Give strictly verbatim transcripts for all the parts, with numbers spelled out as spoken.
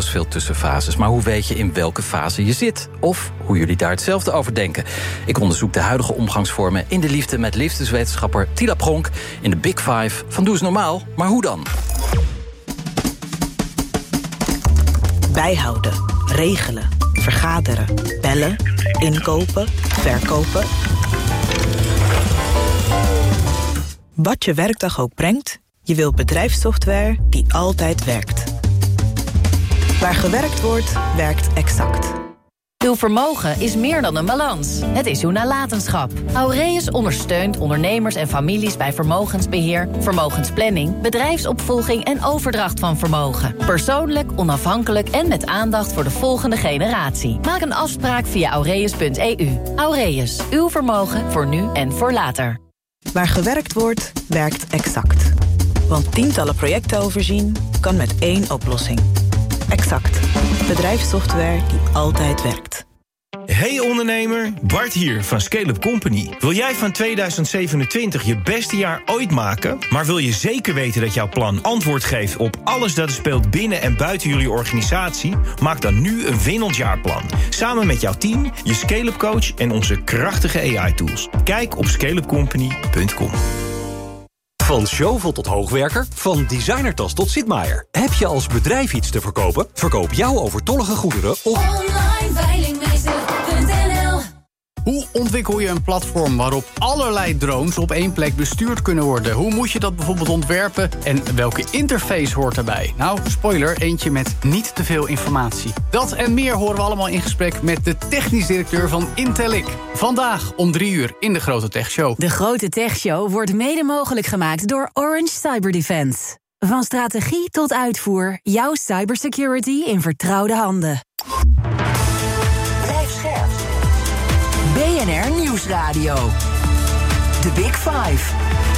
veel tussenfases. Maar hoe weet je in welke fase je zit? Of hoe jullie daar hetzelfde over denken? Ik onderzoek de huidige omgangsvormen in de liefde met liefdeswetenschapper Tila Pronk in de Big Five van Doe eens Normaal. Maar hoe dan? Bijhouden, regelen, vergaderen, bellen, inkopen, verkopen. Wat je werkdag ook brengt, je wilt bedrijfssoftware die altijd werkt. Waar gewerkt wordt, werkt Exact. Uw vermogen is meer dan een balans. Het is uw nalatenschap. Aureus ondersteunt ondernemers en families bij vermogensbeheer, vermogensplanning, bedrijfsopvolging en overdracht van vermogen. Persoonlijk, onafhankelijk en met aandacht voor de volgende generatie. Maak een afspraak via aureus punt e u. Aureus, uw vermogen voor nu en voor later. Waar gewerkt wordt, werkt Exact. Want tientallen projecten overzien kan met één oplossing. Exact. Bedrijfssoftware die altijd werkt. Hey ondernemer, Bart hier van Scale-up Company. Wil jij van tweeduizend zevenentwintig je beste jaar ooit maken, maar wil je zeker weten dat jouw plan antwoord geeft op alles dat er speelt binnen en buiten jullie organisatie? Maak dan nu een winnend jaarplan. Samen met jouw team, je Scale-up coach en onze krachtige A I-tools. Kijk op scale up company punt com. Van Zjovel tot hoogwerker, van designertas tot Sitmaier. Heb je als bedrijf iets te verkopen? Verkoop jouw overtollige goederen op online veilingmeester punt n l. Hoe ontwikkel je een platform waarop allerlei drones op één plek bestuurd kunnen worden? Hoe moet je dat bijvoorbeeld ontwerpen en welke interface hoort daarbij? Nou, spoiler, eentje met niet te veel informatie. Dat en meer horen we allemaal in gesprek met de technisch directeur van Intellic. Vandaag om drie uur in de Grote Tech Show. De Grote Tech Show wordt mede mogelijk gemaakt door Orange Cyber Defense. Van strategie tot uitvoer, jouw cybersecurity in vertrouwde handen. Blijf scherp. B N R Nieuwsradio. The Big Five.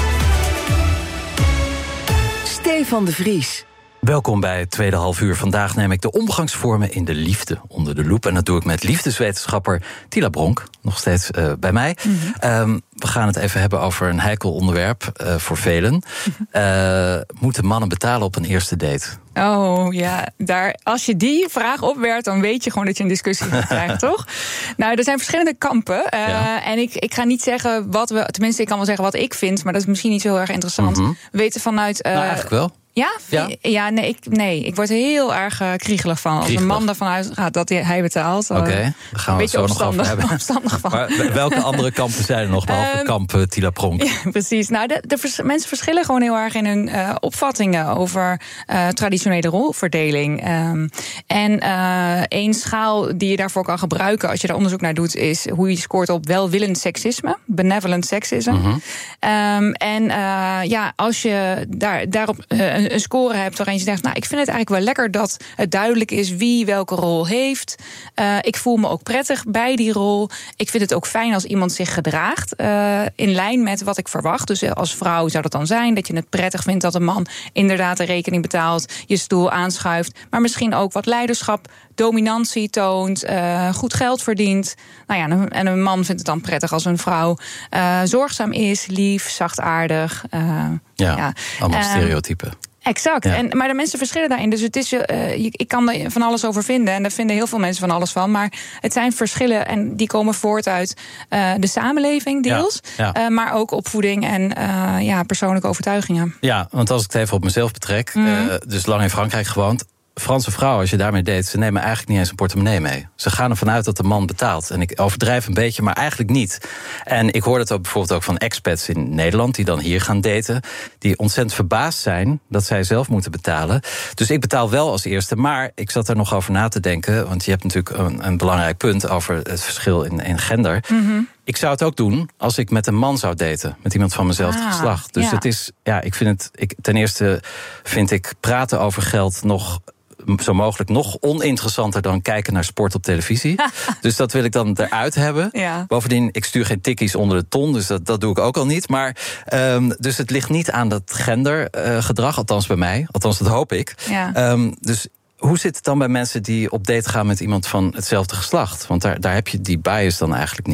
Stefan de Vries. Welkom bij het tweede half uur. Vandaag neem ik de omgangsvormen in de liefde onder de loep. En dat doe ik met liefdeswetenschapper Tila Pronk, nog steeds uh, bij mij. Mm-hmm. Um, we gaan het even hebben over een heikel onderwerp uh, voor velen. Mm-hmm. Uh, moeten mannen betalen op een eerste date? Oh ja, daar, als je die vraag opwerpt, dan weet je gewoon dat je een discussie krijgt, toch? Nou, er zijn verschillende kampen. Uh, ja. En ik, ik ga niet zeggen wat we, tenminste, ik kan wel zeggen wat ik vind, maar dat is misschien niet zo heel erg interessant. Mm-hmm. We weten vanuit. Uh, nou, eigenlijk wel. Ja? Ja, ja nee, ik, nee, ik word er heel erg uh, kriegelig van. Als kriegelig. Een man ervan uitgaat dat hij betaalt. Oké, okay, daar gaan we het zo nog over hebben. Van. Maar welke andere kampen zijn er nog, behalve um, kamp uh, Tila Pronk? Ja, precies. Nou, de, de vers, mensen verschillen gewoon heel erg in hun uh, opvattingen over uh, traditionele rolverdeling. Um, en uh, één schaal die je daarvoor kan gebruiken als je daar onderzoek naar doet, is hoe je scoort op welwillend seksisme, benevolent sexism. Mm-hmm. Um, en uh, ja, als je daar, daarop uh, een score hebt waarin je zegt, nou, ik vind het eigenlijk wel lekker dat het duidelijk is wie welke rol heeft. Uh, ik voel me ook prettig bij die rol. Ik vind het ook fijn als iemand zich gedraagt uh, in lijn met wat ik verwacht. Dus als vrouw zou dat dan zijn dat je het prettig vindt dat een man inderdaad de rekening betaalt, je stoel aanschuift, maar misschien ook wat leiderschap, dominantie toont, uh, goed geld verdient. Nou ja, en een man vindt het dan prettig als een vrouw uh, zorgzaam is, lief, zachtaardig. Uh, ja, ja, allemaal uh, stereotypen. Exact. Ja. En, maar de mensen verschillen daarin. Dus het is, uh, ik kan er van alles over vinden. En daar vinden heel veel mensen van alles van. Maar het zijn verschillen en die komen voort uit uh, de samenleving deels. Ja, ja. Uh, maar ook opvoeding en uh, ja, persoonlijke overtuigingen. Ja, want als ik het even op mezelf betrek. Mm-hmm. Uh, dus lang in Frankrijk gewoond. Franse vrouwen, als je daarmee date, ze nemen eigenlijk niet eens een portemonnee mee. Ze gaan ervan uit dat de man betaalt. En ik overdrijf een beetje, maar eigenlijk niet. En ik hoor het ook bijvoorbeeld ook van expats in Nederland die dan hier gaan daten, die ontzettend verbaasd zijn dat zij zelf moeten betalen. Dus ik betaal wel als eerste, maar ik zat er nog over na te denken, want je hebt natuurlijk een, een belangrijk punt over het verschil in, in gender. Mm-hmm. Ik zou het ook doen als ik met een man zou daten, met iemand van mezelfde ah, geslacht. Dus ja. het is, ja, ik vind het, ik, ten eerste vind ik praten over geld nog zo mogelijk nog oninteressanter dan kijken naar sport op televisie. Dus dat wil ik dan eruit hebben. Ja. Bovendien, ik stuur geen tikkies onder de ton, dus dat, dat doe ik ook al niet. Maar um, dus het ligt niet aan dat gendergedrag, uh, althans bij mij. Althans, dat hoop ik. Ja. Um, dus hoe zit het dan bij mensen die op date gaan met iemand van hetzelfde geslacht? Want daar, daar heb je die bias dan eigenlijk niet.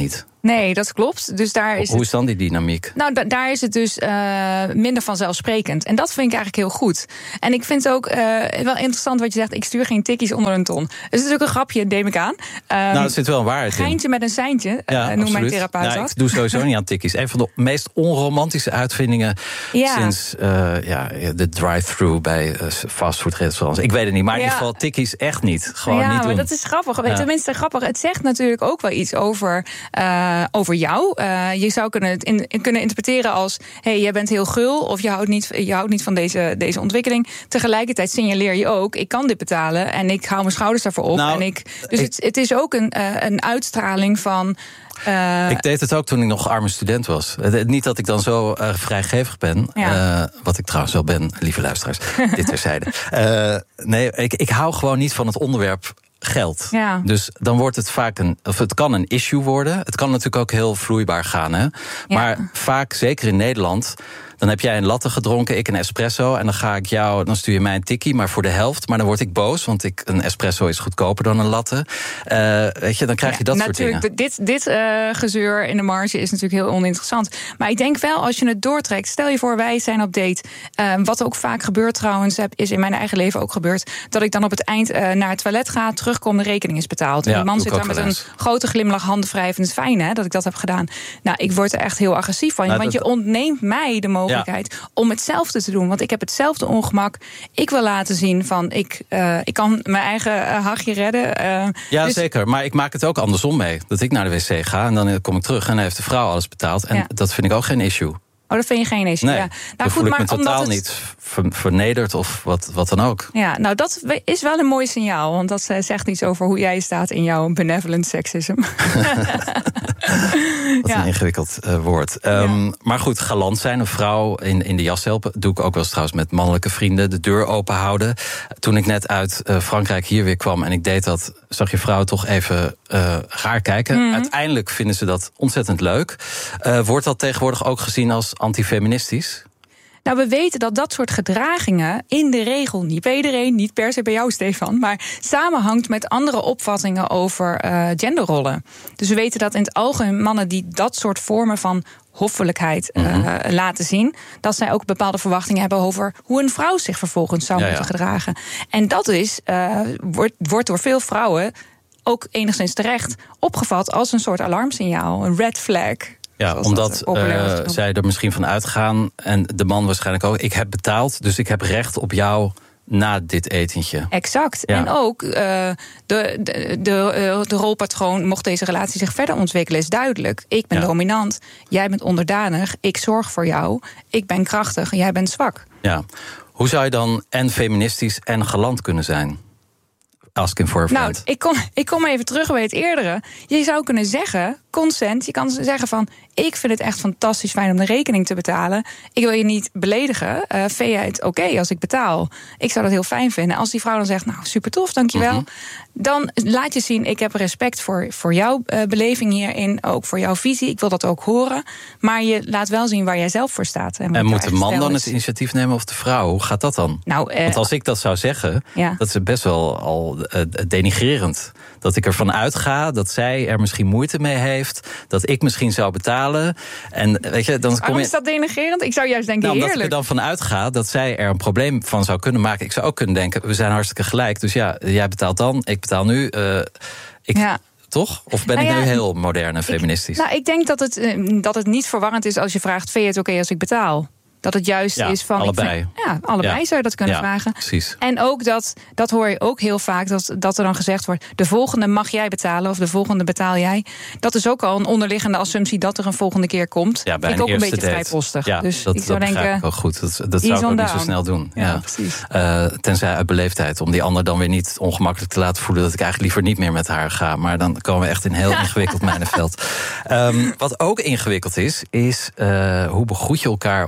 Nee, dat klopt. Dus daar is Hoe het, is dan die dynamiek? Nou, da- daar is het dus uh, minder vanzelfsprekend. En dat vind ik eigenlijk heel goed. En ik vind het ook uh, wel interessant wat je zegt. Ik stuur geen tikkies onder een ton. Het is natuurlijk een grapje, neem ik aan. Um, nou, er zit wel een waarheid in. Geintje met een seintje, ja, uh, noem mijn therapeut nou, dat. Ik doe sowieso niet aan tikkies. Een van de meest onromantische uitvindingen ja. sinds uh, ja, de drive-thru bij uh, fastfoodrestaurants. Ik weet het niet, maar in ja. ieder geval tikkies echt niet. Gewoon ja, niet doen. maar dat is grappig. Ja. Tenminste, grappig. Het zegt natuurlijk ook wel iets over, uh, over jou. Uh, je zou kunnen het in, kunnen interpreteren als: hey, jij bent heel gul of je houdt niet, je houdt niet van deze, deze ontwikkeling. Tegelijkertijd signaleer je ook: ik kan dit betalen en ik hou mijn schouders daarvoor op. Nou, en ik, dus ik, het, het is ook een, uh, een uitstraling van. Uh, ik deed het ook toen ik nog arme student was. Het, niet dat ik dan zo uh, vrijgevig ben. Ja. Uh, wat ik trouwens wel ben, lieve luisteraars. Dit terzijde. Uh, nee, ik, ik hou gewoon niet van het onderwerp geld. Ja. Dus dan wordt het vaak een, of het kan een issue worden. Het kan natuurlijk ook heel vloeibaar gaan. Hè? Maar ja. vaak, zeker in Nederland, dan heb jij een latte gedronken, ik een espresso, en dan ga ik jou, dan stuur je mij een tikkie, maar voor de helft. Maar dan word ik boos, want ik, een espresso is goedkoper dan een latte. Uh, weet je, dan krijg je ja, dat soort dingen. Natuurlijk, dit, dit uh, gezeur in de marge is natuurlijk heel oninteressant. Maar ik denk wel, als je het doortrekt, stel je voor, wij zijn op date. Uh, wat ook vaak gebeurt trouwens, is in mijn eigen leven ook gebeurd, dat ik dan op het eind uh, naar het toilet ga, terugkom, de rekening is betaald. En ja, die man zit daar met een grote glimlach, handen vrij. Het is fijn, hè, dat ik dat heb gedaan. Nou, ik word er echt heel agressief van, nou, want dat, je ontneemt mij de mogelijkheid Ja. om hetzelfde te doen. Want ik heb hetzelfde ongemak. Ik wil laten zien van ik, uh, ik kan mijn eigen uh, hachje redden. Uh, ja, dus zeker. Maar ik maak het ook andersom mee. Dat ik naar de wc ga en dan kom ik terug en dan heeft de vrouw alles betaald. En ja. dat vind ik ook geen issue. Oh, dat vind je geen issue? Nee, ja. Nou, dan goed, voel ik maar me totaal het... niet vernederd of wat, wat dan ook. Ja, nou dat is wel een mooi signaal. Want dat zegt iets over hoe jij staat in jouw benevolent sexism. Wat ja. een ingewikkeld uh, woord. Um, ja. Maar goed, galant zijn, een vrouw in, in de jas helpen. Doe ik ook wel eens trouwens met mannelijke vrienden. De deur open houden. Toen ik net uit uh, Frankrijk hier weer kwam en ik deed dat, zag je vrouw toch even uh, raar kijken. Mm-hmm. Uiteindelijk vinden ze dat ontzettend leuk. Uh, wordt dat tegenwoordig ook gezien als antifeministisch? Nou, we weten dat dat soort gedragingen in de regel, niet bij iedereen, niet per se bij jou, Stefan, maar samenhangt met andere opvattingen over uh, genderrollen. Dus we weten dat in het algemeen mannen die dat soort vormen van hoffelijkheid uh, mm-hmm. laten zien, dat zij ook bepaalde verwachtingen hebben over hoe een vrouw zich vervolgens zou ja, moeten ja. gedragen. En dat is, uh, wordt, wordt door veel vrouwen ook enigszins terecht opgevat als een soort alarmsignaal, een red flag. Ja, Zoals omdat uh, zij er misschien van uitgaan, en de man waarschijnlijk ook, ik heb betaald, dus ik heb recht op jou na dit etentje. Exact. Ja. En ook uh, de, de, de, de rolpatroon, mocht deze relatie zich verder ontwikkelen, is duidelijk. Ik ben ja. dominant, jij bent onderdanig, ik zorg voor jou, ik ben krachtig, jij bent zwak. Ja. Hoe zou je dan en feministisch en galant kunnen zijn? Asking for a friend. Nou, ik kom, ik kom even terug bij het eerdere. Je zou kunnen zeggen, consent, je kan zeggen van, ik vind het echt fantastisch fijn om de rekening te betalen. Ik wil je niet beledigen. Uh, vind jij het oké okay als ik betaal? Ik zou dat heel fijn vinden. Als die vrouw dan zegt, nou, super tof, dankjewel. Mm-hmm. Dan laat je zien, ik heb respect voor, voor jouw uh, beleving hierin. Ook voor jouw visie, ik wil dat ook horen. Maar je laat wel zien waar jij zelf voor staat. En, en moet de man dan is. het initiatief nemen of de vrouw? Hoe gaat dat dan? Nou, uh, Want als ik dat zou zeggen, ja. dat is best wel al uh, denigrerend. Dat ik ervan uitga dat zij er misschien moeite mee heeft, dat ik misschien zou betalen. En weet je, dan Waarom kom je... is dat denigrerend? Ik zou juist denken, nou, omdat heerlijk. ik er dan van uitga dat zij er een probleem van zou kunnen maken. Ik zou ook kunnen denken, we zijn hartstikke gelijk. Dus ja, jij betaalt dan, ik betaal nu. Uh, ik... Ja. Toch? Of ben nou ik ja, nu heel modern en feministisch? Ik, nou, ik denk dat het, uh, dat het niet verwarrend is als je vraagt, vind je het oké okay als ik betaal? Dat het juist ja, is van... allebei. Ik vind, ja, allebei ja. zou je dat kunnen ja, vragen. Precies. En ook dat, dat hoor je ook heel vaak, dat, dat er dan gezegd wordt, de volgende mag jij betalen of de volgende betaal jij. Dat is ook al een onderliggende assumptie dat er een volgende keer komt. Ja, bij ik een ook een beetje date. vrijpostig. Ja, dus dat, ik zou dat denken, ik ook goed. Dat, dat zou ik ook niet zo snel doen. Ja, ja. precies. Uh, tenzij uit beleefdheid, om die ander dan weer niet ongemakkelijk te laten voelen dat ik eigenlijk liever niet meer met haar ga. Maar dan komen we echt in een heel ingewikkeld mijnenveld. Um, wat ook ingewikkeld is, is uh, hoe begroet je elkaar op een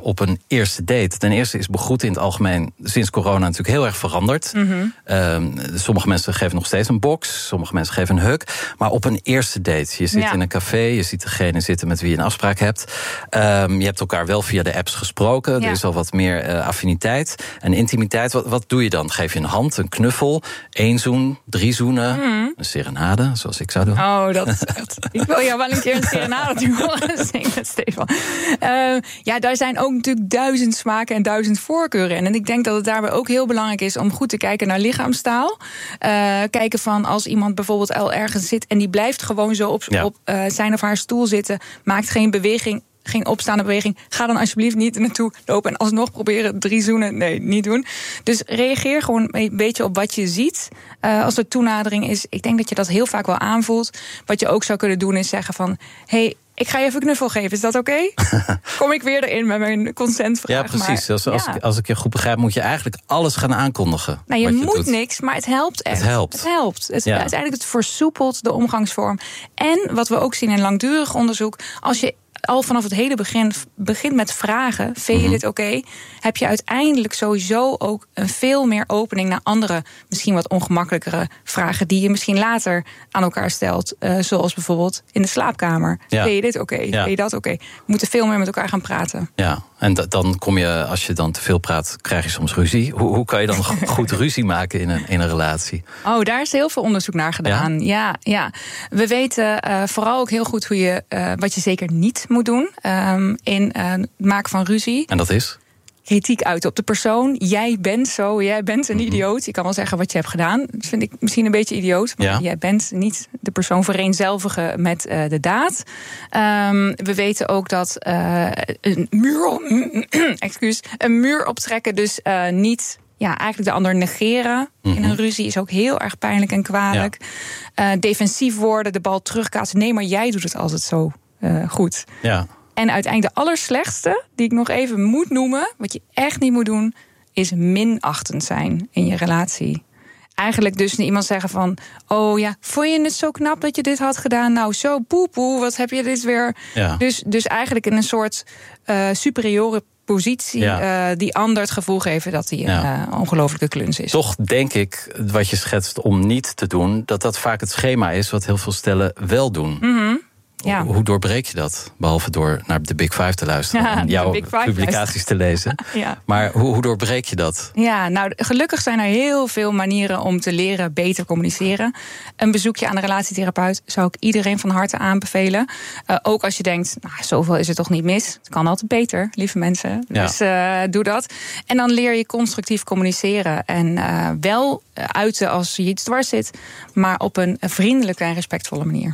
eerste date. Ten eerste is begroeten in het algemeen sinds corona natuurlijk heel erg veranderd. Mm-hmm. Um, sommige mensen geven nog steeds een box, sommige mensen geven een hug. Maar op een eerste date, je zit Ja. in een café, je ziet degene zitten met wie je een afspraak hebt. Um, je hebt elkaar wel via de apps gesproken, Ja. er is al wat meer uh, affiniteit en intimiteit. Wat, wat doe je dan? Geef je een hand, een knuffel, één zoen, drie zoenen, Mm. een serenade, zoals ik zou doen? Oh, dat is echt... Ik wil jou wel een keer een serenade doen horen zingen met Stefan. Uh, ja, daar zijn ook natuurlijk duizend smaken en duizend voorkeuren in. En ik denk dat het daarbij ook heel belangrijk is om goed te kijken naar lichaamstaal. Uh, kijken van als iemand bijvoorbeeld al ergens zit en die blijft gewoon zo op, Ja. op uh, zijn of haar stoel zitten, maakt geen beweging, geen opstaande beweging, ga dan alsjeblieft niet er naartoe lopen en alsnog proberen drie zoenen. Nee, niet doen. Dus reageer gewoon een beetje op wat je ziet. Uh, als er toenadering is, ik denk dat je dat heel vaak wel aanvoelt. Wat je ook zou kunnen doen is zeggen van, hey, ik ga je even een knuffel geven, is dat oké? Okay? Kom ik weer erin met mijn consentvraag. Ja, precies. Maar, als, als, ja. ik, als ik je goed begrijp, moet je eigenlijk alles gaan aankondigen. Nou, je, wat moet doet. niks, maar het helpt echt. Het helpt. Het helpt. Het, Ja. Uiteindelijk het versoepelt de omgangsvorm. En wat we ook zien in langdurig onderzoek, als je al vanaf het hele begin begint met vragen, vind je Mm-hmm. dit oké? Okay? Heb je uiteindelijk sowieso ook een veel meer opening naar andere, misschien wat ongemakkelijkere vragen die je misschien later aan elkaar stelt. Uh, zoals bijvoorbeeld in de slaapkamer. Ja. Vind je dit oké? Okay? Ja. Vind je dat oké? Okay? We moeten veel meer met elkaar gaan praten. Ja, en da- dan kom je, als je dan te veel praat, krijg je soms ruzie. Hoe, hoe kan je dan go- goed ruzie maken in een, in een relatie? Oh, daar is heel veel onderzoek naar gedaan. Ja, ja. ja. We weten uh, vooral ook heel goed hoe je, uh, wat je zeker niet moet doen um, in uh, het maken van ruzie. En dat is? Kritiek uiten op de persoon. Jij bent zo, jij bent een mm-hmm. idioot. Je kan wel zeggen wat je hebt gedaan. Dat vind ik misschien een beetje idioot. Maar ja. jij bent niet de persoon vereenzelvigen met uh, de daad. Um, we weten ook dat uh, een muur op, excuus, een muur optrekken dus uh, niet... Ja, eigenlijk de ander negeren mm-hmm. in een ruzie is ook heel erg pijnlijk en kwalijk. Ja. Uh, defensief worden, de bal terugkaatsen. Nee, maar jij doet het altijd zo uh, goed. Ja. En uiteindelijk de allerslechtste, die ik nog even moet noemen, wat je echt niet moet doen, is minachtend zijn in je relatie. Eigenlijk dus iemand zeggen van, oh ja, vond je het zo knap dat je dit had gedaan? Nou, zo poepoe, wat heb je dit weer? Ja. Dus, dus eigenlijk in een soort uh, superieure positie, ja. uh, die ander het gevoel geven dat hij ja. een uh, ongelofelijke kluns is. Toch denk ik, wat je schetst om niet te doen, dat dat vaak het schema is wat heel veel stellen wel doen. Mm-hmm. Ja. Hoe doorbreek je dat? Behalve door naar de Big Five te luisteren ja, en jouw publicaties luisteren. te lezen. Ja. Maar hoe, hoe doorbreek je dat? Ja, nou, gelukkig zijn er heel veel manieren om te leren beter communiceren. Een bezoekje aan een relatietherapeut zou ik iedereen van harte aanbevelen. Uh, ook als je denkt, nou, zoveel is er toch niet mis. Het kan altijd beter, lieve mensen. Ja. Dus uh, doe dat. En dan leer je constructief communiceren. En uh, wel uiten als je iets dwars zit, maar op een vriendelijke en respectvolle manier.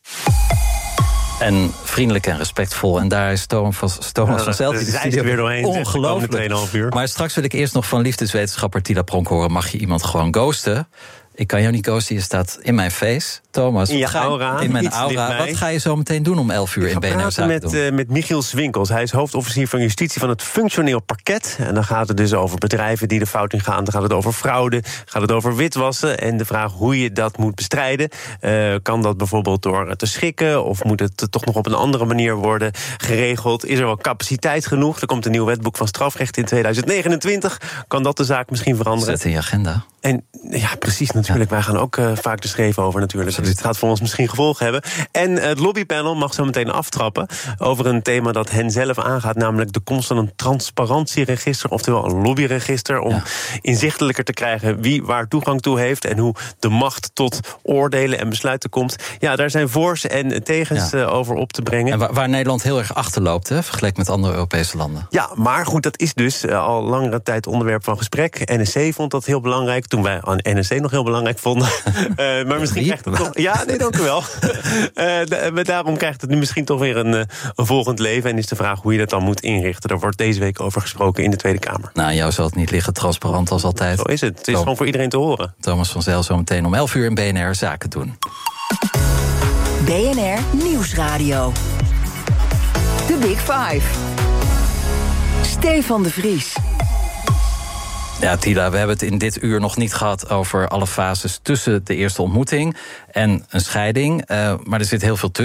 En vriendelijk en respectvol. En daar is Thomas van, Thomas ja, van Zelt in de studio. Weer doorheen, ongelooflijk. twee komende uur. Maar straks wil ik eerst nog van liefdeswetenschapper Tila Pronk horen. Mag je iemand gewoon ghosten? Ik kan jou niet ghosten, je staat in mijn face. Thomas, in je ga, aura. In mijn aura. Wat ga je zo meteen doen om elf uur ik in B N R Zaken met, doen? uh, met Michiel Swinkels. Hij is hoofdofficier van justitie van het functioneel parket. En dan gaat het dus over bedrijven die de fout in gaan. Dan gaat het over fraude, gaat het over witwassen. En de vraag hoe je dat moet bestrijden. Uh, kan dat bijvoorbeeld door te schikken? Of moet het toch nog op een andere manier worden geregeld? Is er wel capaciteit genoeg? Er komt een nieuw wetboek van strafrecht in tweeduizend negenentwintig. Kan dat de zaak misschien veranderen? Zet in je agenda. En ja, precies natuurlijk. Ja. Wij gaan ook uh, vaak de schreef over natuurlijk. Absoluut. Dus het gaat voor ons misschien gevolgen hebben. En het lobbypanel mag zo meteen aftrappen over een thema dat hen zelf aangaat, namelijk de komst van een transparantieregister, oftewel een lobbyregister, om ja. inzichtelijker te krijgen wie waar toegang toe heeft en hoe de macht tot oordelen en besluiten komt. Ja, daar zijn voor's en tegens ja. uh, over op te brengen. En waar, waar Nederland heel erg achterloopt, hè, vergeleken met andere Europese landen. Ja, maar goed, dat is dus uh, al langere tijd onderwerp van gesprek. N S C vond dat heel belangrijk, toen wij aan N S C nog heel belangrijk vonden. uh, maar misschien krijgt het toch... Ja, nee, dank u wel. uh, daarom krijgt het nu misschien toch weer een, een volgend leven. En is de vraag hoe je dat dan moet inrichten. Daar wordt deze week over gesproken in de Tweede Kamer. Nou, jou zal het niet liggen, transparant als altijd. Zo is het. Het is Tom, gewoon voor iedereen te horen. Thomas van Zel zo meteen om elf uur in B N R Zaken doen. B N R Nieuwsradio. The Big Five. Stefan de Vries. Ja, Tila, we hebben het in dit uur nog niet gehad over alle fases tussen de eerste ontmoeting en een scheiding. Uh, maar er zit heel veel tussen.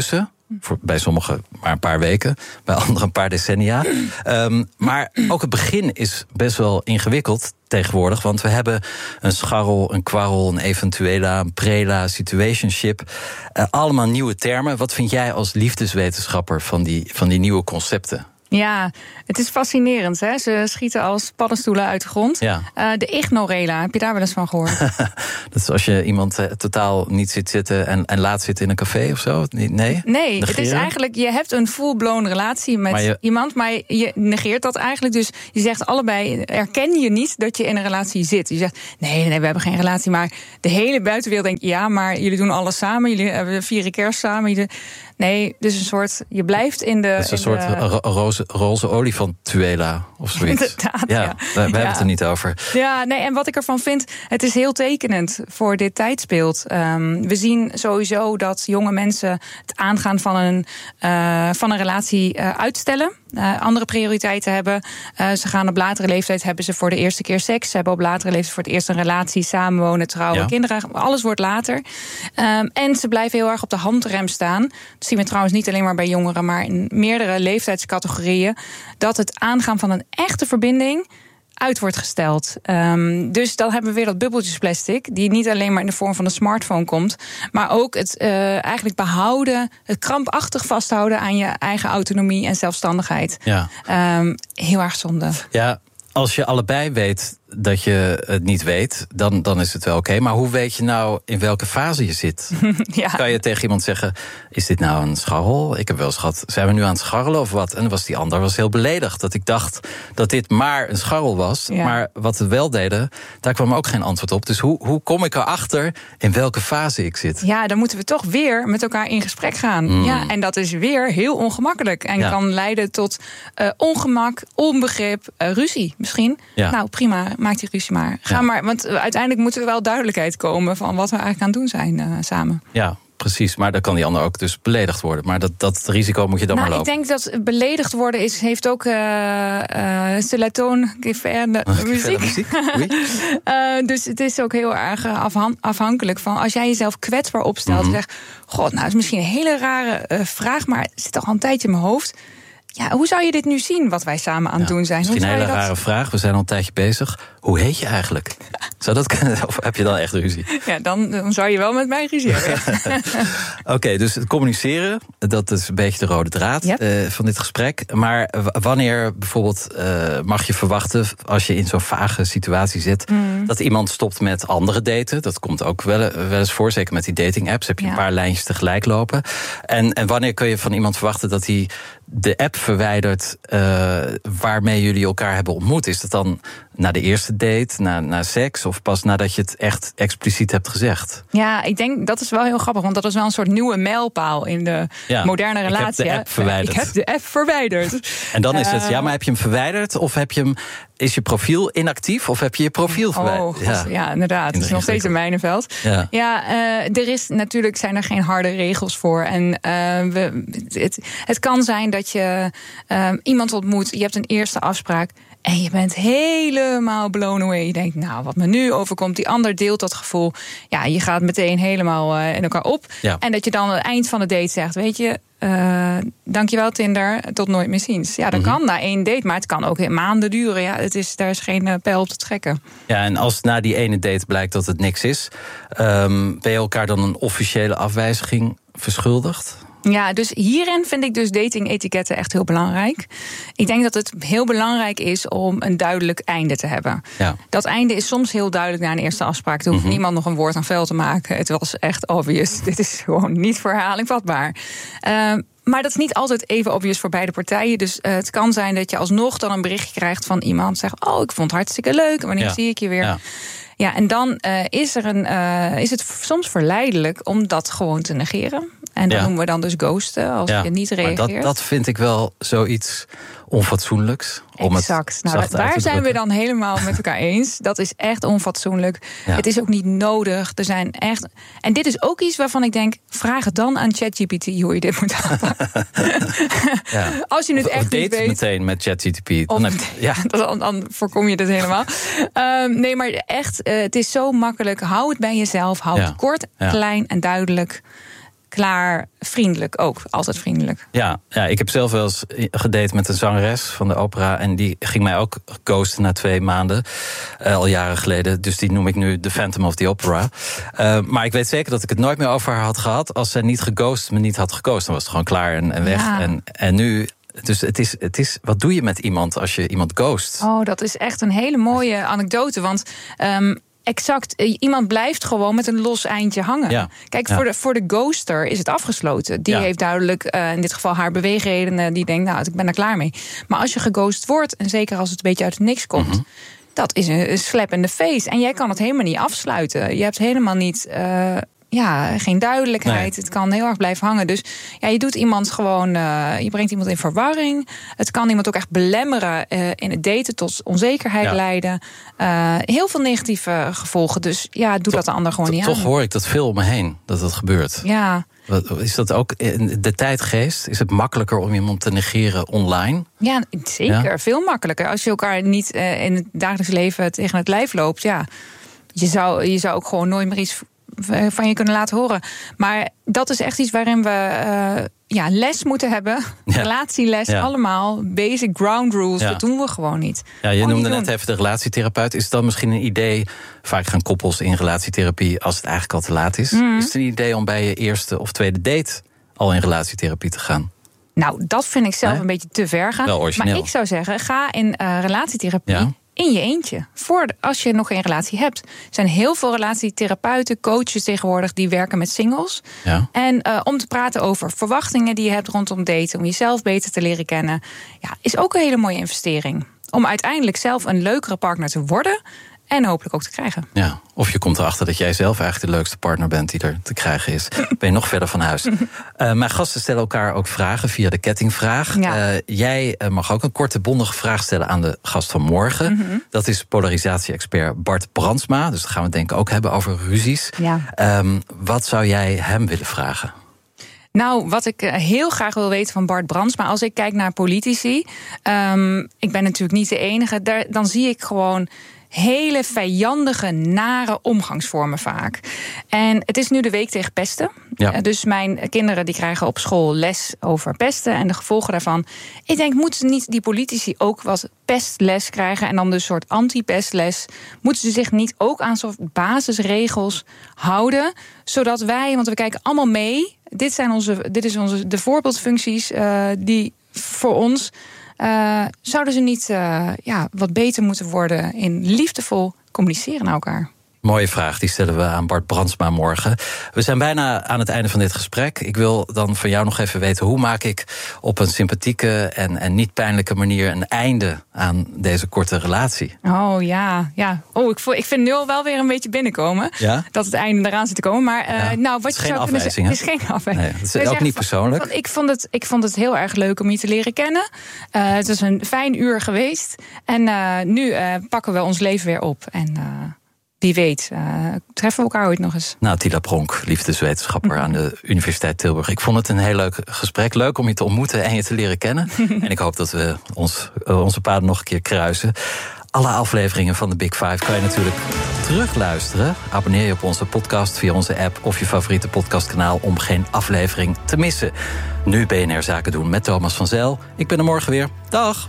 Voor, bij sommigen maar een paar weken, bij anderen een paar decennia. Um, maar ook het begin is best wel ingewikkeld tegenwoordig. Want we hebben een scharrel, een kwarrel, een eventuela, een prela, situationship. Uh, allemaal nieuwe termen. Wat vind jij als liefdeswetenschapper van die, van die nieuwe concepten? Ja, het is fascinerend. Hè? Ze schieten als paddenstoelen uit de grond. Ja. Uh, de ignorela, heb je daar wel eens van gehoord? Dat is als je iemand uh, totaal niet ziet zitten en, en laat zitten in een café of zo? Nee? Nee, Negeren? Het is eigenlijk, je hebt een full-blown relatie met maar je... iemand, maar je negeert dat eigenlijk. Dus je zegt allebei, erken je niet dat je in een relatie zit. Je zegt, nee, nee, we hebben geen relatie. Maar de hele buitenwereld denkt, ja, maar jullie doen alles samen. Jullie hebben vieren kerst samen. Jullie... Nee, dus een soort, je blijft in de... Het is een soort de... ro- roze, roze olifant-tuela of zoiets. Inderdaad, ja, ja. We, we hebben ja. het er niet over. Ja, nee, en wat ik ervan vind, het is heel tekenend voor dit tijdsbeeld. Um, we zien sowieso dat jonge mensen het aangaan van een, uh, van een relatie uh, uitstellen. Uh, andere prioriteiten hebben. Uh, ze gaan op latere leeftijd, hebben ze voor de eerste keer seks. Ze hebben op latere leeftijd voor het eerst een relatie, samenwonen, trouwen, ja. kinderen. Alles wordt later. Um, en ze blijven heel erg op de handrem staan. Dat zien we trouwens niet alleen maar bij jongeren, maar in meerdere leeftijdscategorieën. Dat het aangaan van een echte verbinding uit wordt gesteld. Um, dus dan hebben we weer dat bubbeltjesplastic, die niet alleen maar in de vorm van een smartphone komt, maar ook het uh, eigenlijk behouden, het krampachtig vasthouden aan je eigen autonomie en zelfstandigheid. Ja. Um, heel erg zonde. Ja, als je allebei weet dat je het niet weet, dan, dan is het wel oké. Okay. Maar hoe weet je nou in welke fase je zit? Ja. Kan je tegen iemand zeggen, is dit nou een scharrel? Ik heb wel eens gehad, zijn we nu aan het scharrelen of wat? En dan was die ander was heel beledigd. Dat ik dacht dat dit maar een scharrel was. Ja. Maar wat we wel deden, daar kwam ook geen antwoord op. Dus hoe, hoe kom ik erachter in welke fase ik zit? Ja, dan moeten we toch weer met elkaar in gesprek gaan. Mm. Ja, en dat is weer heel ongemakkelijk. En ja. kan leiden tot uh, ongemak, onbegrip, uh, ruzie misschien. Ja. Nou, prima. Maak die ruzie maar. Ga ja. maar. Want uiteindelijk moet er wel duidelijkheid komen van wat we eigenlijk aan het doen zijn uh, samen. Ja, precies. Maar dan kan die ander ook dus beledigd worden. Maar dat, dat risico moet je dan nou, maar lopen. Ik denk dat beledigd worden is, heeft ook uh, uh, Selatoon, de muziek. muziek? Oui. uh, dus het is ook heel erg afhan- afhankelijk van als jij jezelf kwetsbaar opstelt. Mm-hmm. En zegt, god, nou, het is misschien een hele rare uh, vraag, maar het zit al een tijdje in mijn hoofd. Ja, hoe zou je dit nu zien, wat wij samen aan het ja, doen zijn? Misschien een hele dat... rare vraag. We zijn al een tijdje bezig. Hoe heet je eigenlijk? Zou dat kunnen? Of heb je dan echt ruzie? Ja, dan, dan zou je wel met mij ruzie hebben. Oké, okay, dus het communiceren, dat is een beetje de rode draad yep. uh, van dit gesprek. Maar w- wanneer bijvoorbeeld uh, mag je verwachten, als je in zo'n vage situatie zit, mm. dat iemand stopt met andere daten? Dat komt ook wel, wel eens voor, zeker met die dating apps. Heb je ja. een paar lijntjes tegelijk lopen. En, en wanneer kun je van iemand verwachten dat hij de app verwijdert uh, waarmee jullie elkaar hebben ontmoet? Is dat dan na de eerste date, na, na seks, of pas nadat je het echt expliciet hebt gezegd? Ja, ik denk dat is wel heel grappig, want dat is wel een soort nieuwe mijlpaal in de ja, moderne relatie. Ik heb de app verwijderd. Ik heb de app verwijderd. En dan is het, ja, maar heb je hem verwijderd of heb je hem, is je profiel inactief of heb je je profiel verwijderd? Oh, God, ja. ja, inderdaad. Het is nog steeds een mijnenveld. Ja, ja uh, er is natuurlijk zijn er geen harde regels voor. En uh, we, het, het kan zijn dat je uh, iemand ontmoet, je hebt een eerste afspraak en je bent helemaal blown away. Je denkt, nou, wat me nu overkomt, die ander deelt dat gevoel. Ja, je gaat meteen helemaal uh, in elkaar op. Ja. En dat je dan aan het eind van de date zegt, weet je, Uh, dankjewel Tinder, tot nooit meer ziens. Ja, dat mm-hmm. kan na één date, maar het kan ook maanden duren. Ja, het is, daar is geen uh, pijl op te trekken. Ja, en als na die ene date blijkt dat het niks is, um, ben je elkaar dan een officiële afwijziging verschuldigd? Ja, dus hierin vind ik dus dating-etiketten echt heel belangrijk. Ik denk dat het heel belangrijk is om een duidelijk einde te hebben. Ja. Dat einde is soms heel duidelijk na een eerste afspraak. Er hoeft mm-hmm. niemand nog een woord aan vuil te maken. Het was echt obvious. Dit is gewoon niet voor herhaling vatbaar. Uh, Maar dat is niet altijd even obvious voor beide partijen. Dus uh, het kan zijn dat je alsnog dan een berichtje krijgt van iemand. Zegt, oh, ik vond het hartstikke leuk. Wanneer ja. zie ik je weer? Ja. Ja, en dan uh, is, er een, uh, is het soms verleidelijk om dat gewoon te negeren. En dat ja. noemen we dan dus ghosten, als ja. je niet reageert. Maar dat, dat vind ik wel zoiets onfatsoenlijks. Om exact. Het nou, daar zijn we dan helemaal met elkaar eens. Dat is echt onfatsoenlijk. Ja. Het is ook niet nodig. Er zijn echt. En dit is ook iets waarvan ik denk, vraag het dan aan ChatGPT hoe je dit moet aanpakken. ja. Als je het of, echt of date niet weet. meteen met ChatGPT. Dan, ja. dan, dan voorkom je dit helemaal. um, nee, maar echt, uh, het is zo makkelijk. Hou het bij jezelf. Hou ja. het kort, ja. klein en duidelijk. klaar, vriendelijk ook. Altijd vriendelijk. Ja, ja, ik heb zelf wel eens gedate met een zangeres van de opera. En die ging mij ook ghosten na twee maanden. Uh, al jaren geleden. Dus die noem ik nu de Phantom of the Opera. Uh, maar ik weet zeker dat ik het nooit meer over haar had gehad. Als zij niet geghost me niet had geghost. Dan was het gewoon klaar en, en weg. Ja. En, en nu... Dus het is, het is, wat doe je met iemand als je iemand ghost? Oh, dat is echt een hele mooie anekdote. Want um, exact, iemand blijft gewoon met een los eindje hangen. Ja. Kijk, Ja. voor, de, voor de ghoster is het afgesloten. Die Ja. heeft duidelijk, uh, in dit geval haar beweegredenen. Die denkt, nou, ik ben er klaar mee. Maar als je geghost wordt, en zeker als het een beetje uit het niks komt... Mm-hmm. dat is een, een slap in the face. En jij kan het helemaal niet afsluiten. Je hebt helemaal niet... Uh, Ja, geen duidelijkheid. Nee. Het kan heel erg blijven hangen. Dus ja, je doet iemand gewoon, uh, je brengt iemand in verwarring. Het kan iemand ook echt belemmeren uh, in het daten, tot onzekerheid Ja. leiden. Uh, heel veel negatieve gevolgen. Dus ja, doe Toch- dat de ander gewoon niet Toch aan. hoor ik dat veel om me heen, dat dat gebeurt. Ja, Wat- Is dat ook in de tijdgeest? Is het makkelijker om iemand te negeren online? ja, zeker. Ja. Veel makkelijker. Als je elkaar niet uh, in het dagelijks leven tegen het lijf loopt, ja, je zou, je zou ook gewoon nooit meer iets van je kunnen laten horen. Maar dat is echt iets waarin we uh, ja, les moeten hebben. Ja. Relatieles, Ja. allemaal. Basic ground rules, Ja. dat doen we gewoon niet. Ja, je Gewoon noemde niet net doen. even de relatietherapeut. Is het dan misschien een idee, vaak gaan koppels in relatietherapie als het eigenlijk al te laat is. Mhm. Is het een idee om bij je eerste of tweede date al in relatietherapie te gaan? Nou, dat vind ik zelf Nee? een beetje te ver gaan. Wel origineel. Maar ik zou zeggen, ga in uh, relatietherapie Ja. in je eentje. Voor de- als je nog geen relatie hebt. Er zijn heel veel relatietherapeuten, coaches tegenwoordig die werken met singles. Ja. En uh, om te praten over verwachtingen die je hebt rondom daten, om jezelf beter te leren kennen, ja, is ook een hele mooie investering. Om uiteindelijk zelf een leukere partner te worden en hopelijk ook te krijgen. Ja. Of je komt erachter dat jij zelf eigenlijk de leukste partner bent die er te krijgen is. Ben je nog verder van huis. Uh, mijn gasten stellen elkaar ook vragen via de kettingvraag. Ja. Uh, jij uh, mag ook een korte, bondige vraag stellen aan de gast van morgen. Mhm. Dat is polarisatie-expert Bart Brandsma. Dus dan gaan we het denk ik ook hebben over ruzies. Ja. Um, wat zou jij hem willen vragen? Nou, wat ik uh, heel graag wil weten van Bart Brandsma, als ik kijk naar politici, um, ik ben natuurlijk niet de enige, daar, dan zie ik gewoon hele vijandige, nare omgangsvormen vaak. En het is nu de week tegen pesten. Ja. Uh, dus mijn kinderen die krijgen op school les over pesten en de gevolgen daarvan. Ik denk, moeten niet die politici ook wat pestles krijgen en dan dus een soort anti-pestles? Moeten ze zich niet ook aan soort basisregels houden, zodat wij, want we kijken allemaal mee. Dit zijn onze, dit is onze de voorbeeldfuncties uh, die voor ons. Uh, zouden ze niet uh, ja, wat beter moeten worden in liefdevol communiceren naar elkaar? Mooie vraag, die stellen we aan Bart Brandsma morgen. We zijn bijna aan het einde van dit gesprek. Ik wil dan van jou nog even weten, hoe maak ik op een sympathieke en, en niet pijnlijke manier een einde aan deze korte relatie? Oh ja, ja. Oh, ik, voel, ik vind nu al wel weer een beetje binnenkomen. Ja? Dat het einde eraan zit te komen. Maar uh, Ja. nou, wat Het is je geen zou kunnen zeggen. afwijzing, Het is geen afwijzing. Nee, het is Wij ook zeggen niet van- persoonlijk. van, ik, vond het, ik vond het heel erg leuk om je te leren kennen. Uh, het is een fijn uur geweest. En uh, nu uh, pakken we ons leven weer op. En uh, wie weet, uh, treffen we elkaar ooit nog eens. Nou, Tila Pronk, liefdeswetenschapper aan de Universiteit Tilburg. Ik vond het een heel leuk gesprek. Leuk om je te ontmoeten en je te leren kennen. En ik hoop dat we ons, uh, onze paden nog een keer kruisen. Alle afleveringen van de Big Five kan je natuurlijk terugluisteren. Abonneer je op onze podcast via onze app of je favoriete podcastkanaal om geen aflevering te missen. Nu B N R Zaken doen met Thomas van Zijl. Ik ben er morgen weer. Dag!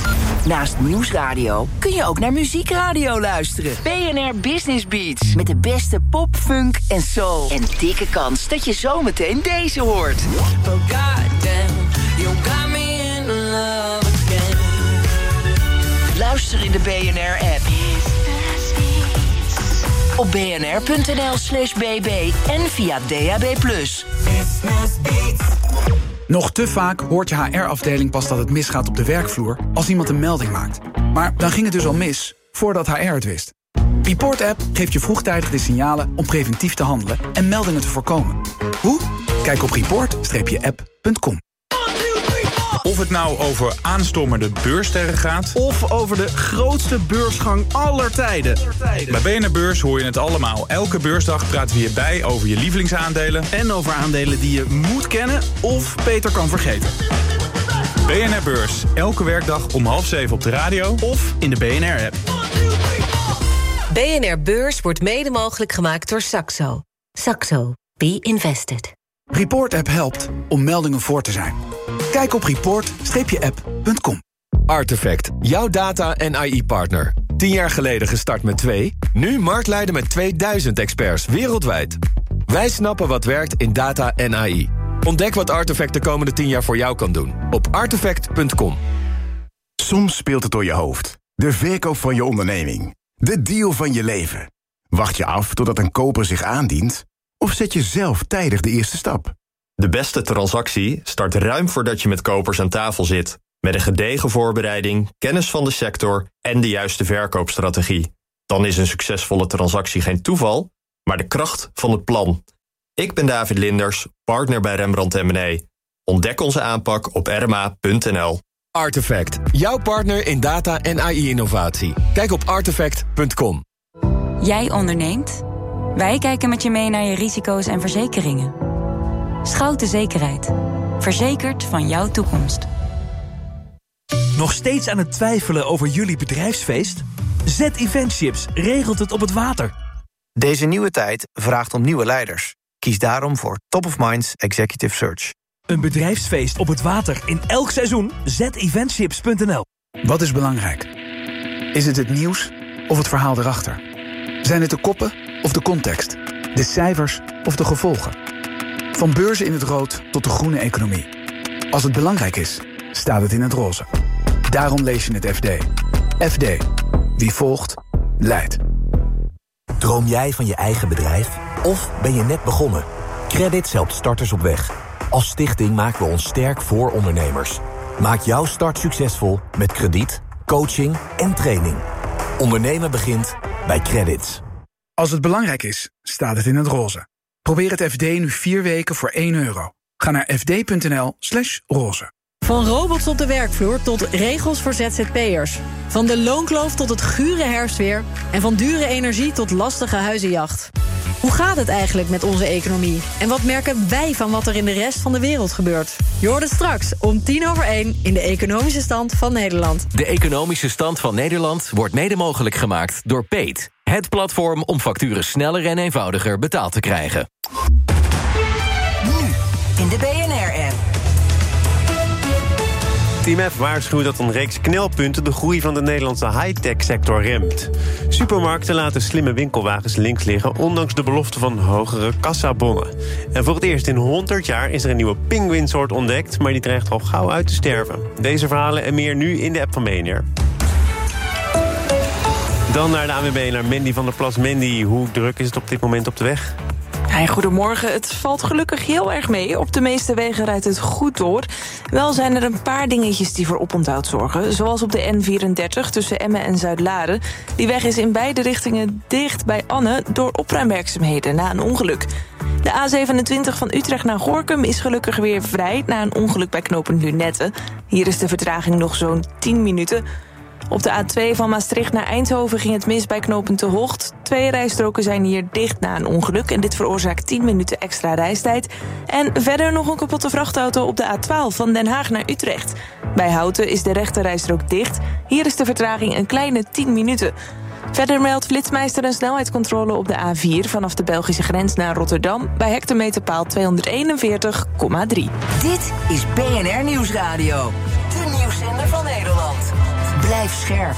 Naast Nieuwsradio kun je ook naar Muziekradio luisteren. B N R Business Beats. Met de beste pop, funk en soul. En dikke kans dat je zometeen deze hoort. Oh goddamn, you got me in love again. Luister in de B N R-app. Op bnr.nl slash bb en via D A B plus. Nog te vaak hoort je H R-afdeling pas dat het misgaat op de werkvloer als iemand een melding maakt. Maar dan ging het dus al mis, voordat H R het wist. Report App geeft je vroegtijdig de signalen om preventief te handelen en meldingen te voorkomen. Hoe? Kijk op report app punt com. Of het nou over aanstormende beurssterren gaat, of over de grootste beursgang aller tijden. Bij B N R Beurs hoor je het allemaal. Elke beursdag praten we hierbij over je lievelingsaandelen En over aandelen die je moet kennen of beter kan vergeten. B N R Beurs, elke werkdag om half zeven op de radio of in de B N R-app. B N R Beurs wordt mede mogelijk gemaakt door Saxo. Saxo. Be invested. Report App helpt om meldingen voor te zijn. Kijk op report app punt com. Artefact, jouw data- en A I-partner. Tien jaar geleden gestart met twee, nu marktleider met tweeduizend experts wereldwijd. Wij snappen wat werkt in data en A I. Ontdek wat Artefact de komende tien jaar voor jou kan doen op artefact punt com. Soms speelt het door je hoofd. De verkoop van je onderneming. De deal van je leven. Wacht je af totdat een koper zich aandient? Of zet je zelf tijdig de eerste stap? De beste transactie start ruim voordat je met kopers aan tafel zit. Met een gedegen voorbereiding, kennis van de sector en de juiste verkoopstrategie. Dan is een succesvolle transactie geen toeval, maar de kracht van het plan. Ik ben David Linders, partner bij Rembrandt en Mené. Ontdek onze aanpak op r m a punt n l. Artefact, jouw partner in data en A I-innovatie. Kijk op artefact punt com. Jij onderneemt? Wij kijken met je mee naar je risico's en verzekeringen. Schouten Zekerheid. Verzekerd van jouw toekomst. Nog steeds aan het twijfelen over jullie bedrijfsfeest? Z-Eventships regelt het op het water. Deze nieuwe tijd vraagt om nieuwe leiders. Kies daarom voor Top of Minds Executive Search. Een bedrijfsfeest op het water in elk seizoen. z eventships punt n l. Wat is belangrijk? Is het het nieuws of het verhaal erachter? Zijn het de koppen of de context? De cijfers of de gevolgen? Van beurzen in het rood tot de groene economie. Als het belangrijk is, staat het in het roze. Daarom lees je het F D. F D. Wie volgt, leidt. Droom jij van je eigen bedrijf? Of ben je net begonnen? Credits helpt starters op weg. Als stichting maken we ons sterk voor ondernemers. Maak jouw start succesvol met krediet, coaching en training. Ondernemen begint bij Credits. Als het belangrijk is, staat het in het roze. Probeer het F D nu vier weken voor één euro. Ga naar f d punt n l slash roze. Van robots op de werkvloer tot regels voor Z Z P'ers. Van de loonkloof tot het gure herfstweer. En van dure energie tot lastige huizenjacht. Hoe gaat het eigenlijk met onze economie? En wat merken wij van wat er in de rest van de wereld gebeurt? Je hoort het straks om tien over één in de economische stand van Nederland. De economische stand van Nederland wordt mede mogelijk gemaakt door Peet. Het platform om facturen sneller en eenvoudiger betaald te krijgen. Nu in de B N R-app. Team F waarschuwt dat een reeks knelpunten de groei van de Nederlandse high-tech-sector remt. Supermarkten laten slimme winkelwagens links liggen, ondanks de belofte van hogere kassabonnen. En voor het eerst in honderd jaar is er een nieuwe pinguïnsoort ontdekt, maar die dreigt al gauw uit te sterven. Deze verhalen en meer nu in de app van B N R. Dan naar de A N W B, naar Mandy van der Plas. Mandy, hoe druk is het op dit moment op de weg? Hey, goedemorgen. Het valt gelukkig heel erg mee. Op de meeste wegen rijdt het goed door. Wel zijn er een paar dingetjes die voor oponthoud zorgen. Zoals op de N vierendertig tussen Emmen en Zuidlaren. Die weg is in beide richtingen dicht bij Anne door opruimwerkzaamheden na een ongeluk. De A zevenentwintig van Utrecht naar Gorinchem is gelukkig weer vrij na een ongeluk bij knooppunt Lunette. Hier is de vertraging nog zo'n tien minuten. Op de A twee van Maastricht naar Eindhoven ging het mis bij knooppunt De Hocht. Twee rijstroken zijn hier dicht na een ongeluk en dit veroorzaakt tien minuten extra reistijd. En verder nog een kapotte vrachtauto op de A twaalf van Den Haag naar Utrecht. Bij Houten is de rechte rijstrook dicht. Hier is de vertraging een kleine tien minuten. Verder meldt Flitsmeister een snelheidscontrole op de A vier vanaf de Belgische grens naar Rotterdam bij hectometerpaal tweehonderdeenenveertig komma drie. Dit is B N R Nieuwsradio. De nieuwszender van Nederland. Blijf scherp.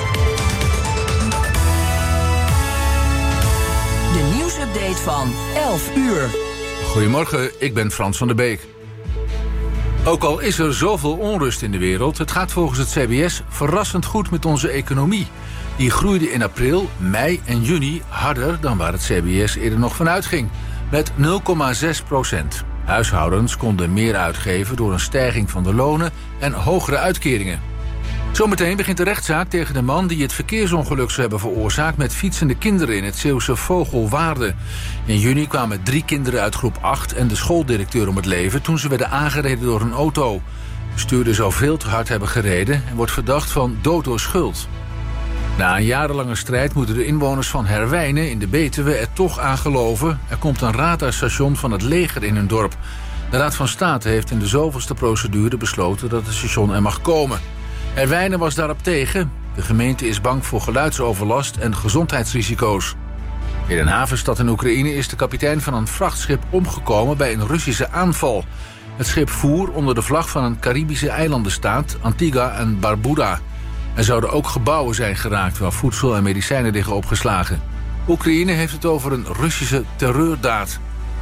De nieuwsupdate van elf uur. Goedemorgen, ik ben Frans van der Beek. Ook al is er zoveel onrust in de wereld, het gaat volgens het C B S verrassend goed met onze economie. Die groeide in april, mei en juni harder dan waar het C B S eerder nog van uitging. Met nul komma zes procent. Huishoudens konden meer uitgeven door een stijging van de lonen en hogere uitkeringen. Zometeen begint de rechtszaak tegen de man die het verkeersongeluk zou hebben veroorzaakt met fietsende kinderen in het Zeeuwse Vogelwaarde. In juni kwamen drie kinderen uit groep acht en de schooldirecteur om het leven toen ze werden aangereden door een auto. De bestuurder zou veel te hard hebben gereden en wordt verdacht van dood door schuld. Na een jarenlange strijd moeten de inwoners van Herwijnen in de Betuwe er toch aan geloven. Er komt een radarstation van het leger in hun dorp. De Raad van State heeft in de zoveelste procedure besloten dat het station er mag komen. Herwijnen was daarop tegen. De gemeente is bang voor geluidsoverlast en gezondheidsrisico's. In een havenstad in Oekraïne is de kapitein van een vrachtschip omgekomen bij een Russische aanval. Het schip voer onder de vlag van een Caribische eilandenstaat, Antigua en Barbuda. Er zouden ook gebouwen zijn geraakt waar voedsel en medicijnen liggen opgeslagen. Oekraïne heeft het over een Russische terreurdaad.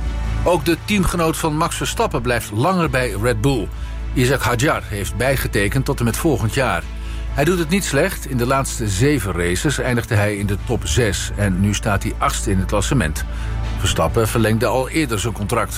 Ook de teamgenoot van Max Verstappen blijft langer bij Red Bull. Isaac Hadjar heeft bijgetekend tot en met volgend jaar. Hij doet het niet slecht. In de laatste zeven races eindigde hij in de top zes. En nu staat hij achtste in het klassement. Verstappen verlengde al eerder zijn contract.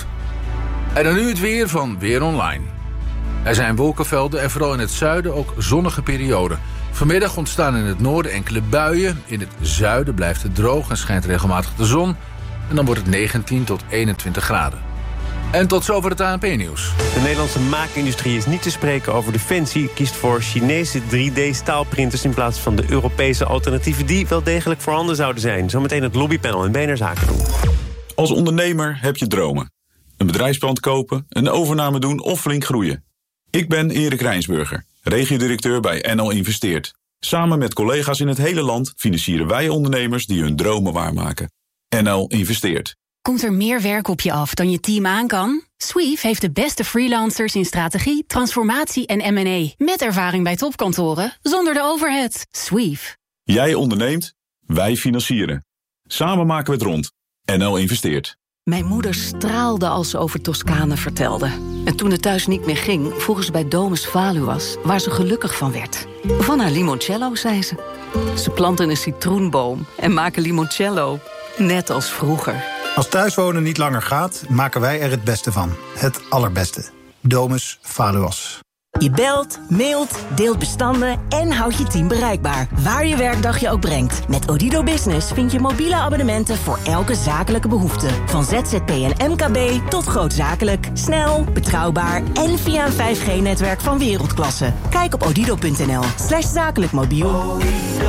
En dan nu het weer van Weer Online. Er zijn wolkenvelden en vooral in het zuiden ook zonnige perioden. Vanmiddag ontstaan in het noorden enkele buien. In het zuiden blijft het droog en schijnt regelmatig de zon. En dan wordt het negentien tot eenentwintig graden. En tot zover het A N P-nieuws. De Nederlandse maakindustrie is niet te spreken over defensie. Kiest voor Chinese drie D-staalprinters in plaats van de Europese alternatieven die wel degelijk voorhanden zouden zijn. Zometeen het lobbypanel in B N R Zaken doen. Als ondernemer heb je dromen. Een bedrijfspand kopen, een overname doen of flink groeien. Ik ben Erik Rijnsburger, regiodirecteur bij N L Investeert. Samen met collega's in het hele land financieren wij ondernemers die hun dromen waarmaken. N L Investeert. Komt er meer werk op je af dan je team aan kan? Sweef heeft de beste freelancers in strategie, transformatie en M en A. Met ervaring bij topkantoren, zonder de overhead. Sweef. Jij onderneemt, wij financieren. Samen maken we het rond. N L Investeert. Mijn moeder straalde als ze over Toscane vertelde. En toen het thuis niet meer ging, vroegen ze bij Domus Valuas waar ze gelukkig van werd. Van haar limoncello, zei ze. Ze planten een citroenboom en maken limoncello, net als vroeger. Als thuiswonen niet langer gaat, maken wij er het beste van. Het allerbeste. Domus Valuas. Je belt, mailt, deelt bestanden en houdt je team bereikbaar. Waar je werkdag je ook brengt. Met Odido Business vind je mobiele abonnementen voor elke zakelijke behoefte. Van Z Z P en M K B tot grootzakelijk. Snel, betrouwbaar en via een vijf G-netwerk van wereldklasse. Kijk op odido punt n l slash zakelijk mobiel.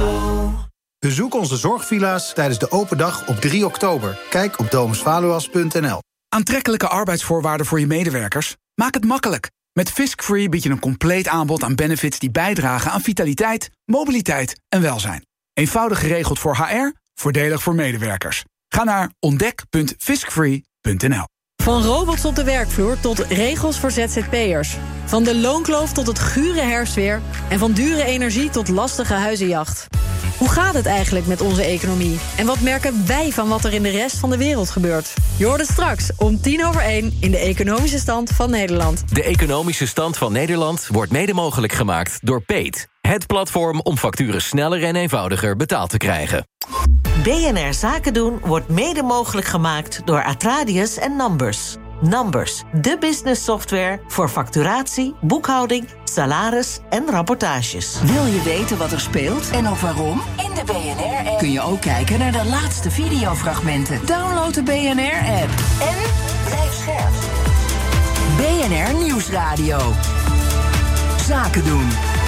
Bezoek onze zorgvilla's tijdens de open dag op drie oktober. Kijk op domus valuas punt n l. Aantrekkelijke arbeidsvoorwaarden voor je medewerkers? Maak het makkelijk. Met Fiskfree bied je een compleet aanbod aan benefits die bijdragen aan vitaliteit, mobiliteit en welzijn. Eenvoudig geregeld voor H R, voordelig voor medewerkers. Ga naar ontdek punt fiskfree punt n l. Van robots op de werkvloer tot regels voor Z Z P'ers. Van de loonkloof tot het gure herfstweer. En van dure energie tot lastige huizenjacht. Hoe gaat het eigenlijk met onze economie? En wat merken wij van wat er in de rest van de wereld gebeurt? Je hoort het straks om tien over één in de Economische Stand van Nederland. De Economische Stand van Nederland wordt mede mogelijk gemaakt door Peet. Het platform om facturen sneller en eenvoudiger betaald te krijgen. B N R Zaken doen wordt mede mogelijk gemaakt door Atradius en Numbers. Numbers, de business software voor facturatie, boekhouding, salaris en rapportages. Wil je weten wat er speelt en ook waarom? In de B N R-app kun je ook kijken naar de laatste videofragmenten. Download de B N R-app en blijf scherp. B N R Nieuwsradio. Zaken doen.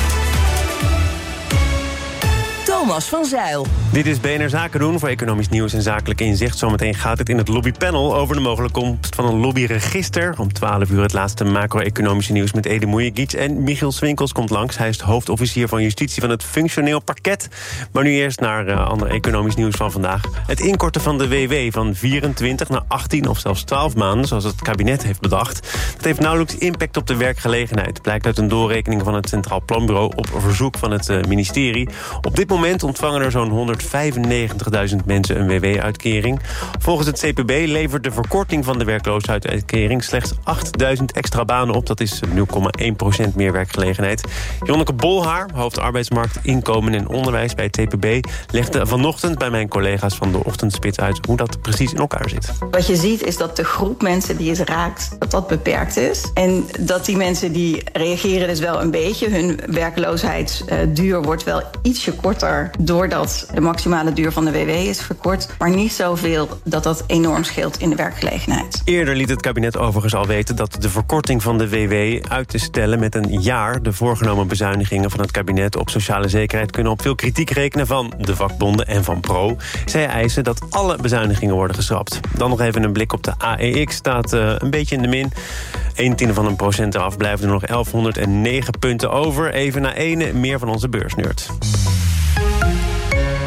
Thomas van Zeil. Dit is B N R Zaken doen voor economisch nieuws en zakelijk inzicht. Zometeen gaat het in het lobbypanel over de mogelijke komst van een lobbyregister. Om twaalf uur het laatste macro-economische nieuws met Ede Moejegic. En Michiel Swinkels komt langs. Hij is de hoofdofficier van justitie van het functioneel parket. Maar nu eerst naar uh, ander economisch nieuws van vandaag. Het inkorten van de W W van vierentwintig naar achttien of zelfs twaalf maanden, zoals het kabinet heeft bedacht. Dat heeft nauwelijks impact op de werkgelegenheid. Blijkt uit een doorrekening van het Centraal Planbureau op verzoek van het uh, ministerie. Op dit moment ontvangen er zo'n honderdvijfennegentigduizend mensen een W W-uitkering. Volgens het C P B levert de verkorting van de werkloosheidsuitkering slechts achtduizend extra banen op. Dat is nul komma één procent meer werkgelegenheid. Jonneke Bolhaar, hoofd arbeidsmarkt, inkomen en onderwijs bij het C P B, legde vanochtend bij mijn collega's van de Ochtendspits uit hoe dat precies in elkaar zit. Wat je ziet is dat de groep mensen die het raakt, dat dat beperkt is. En dat die mensen die reageren dus wel een beetje. Hun werkloosheidsduur wordt wel ietsje korter doordat de maximale duur van de W W is verkort, maar niet zoveel dat dat enorm scheelt in de werkgelegenheid. Eerder liet het kabinet overigens al weten dat de verkorting van de W W uit te stellen met een jaar. De voorgenomen bezuinigingen van het kabinet op sociale zekerheid kunnen op veel kritiek rekenen van de vakbonden en van Pro. Zij eisen dat alle bezuinigingen worden geschrapt. Dan nog even een blik op de A E X, staat uh, een beetje in de min. Een tiende van een procent eraf, blijven er nog elfhonderdnegen punten over. Even naar ene, meer van onze beursnerd. Lobby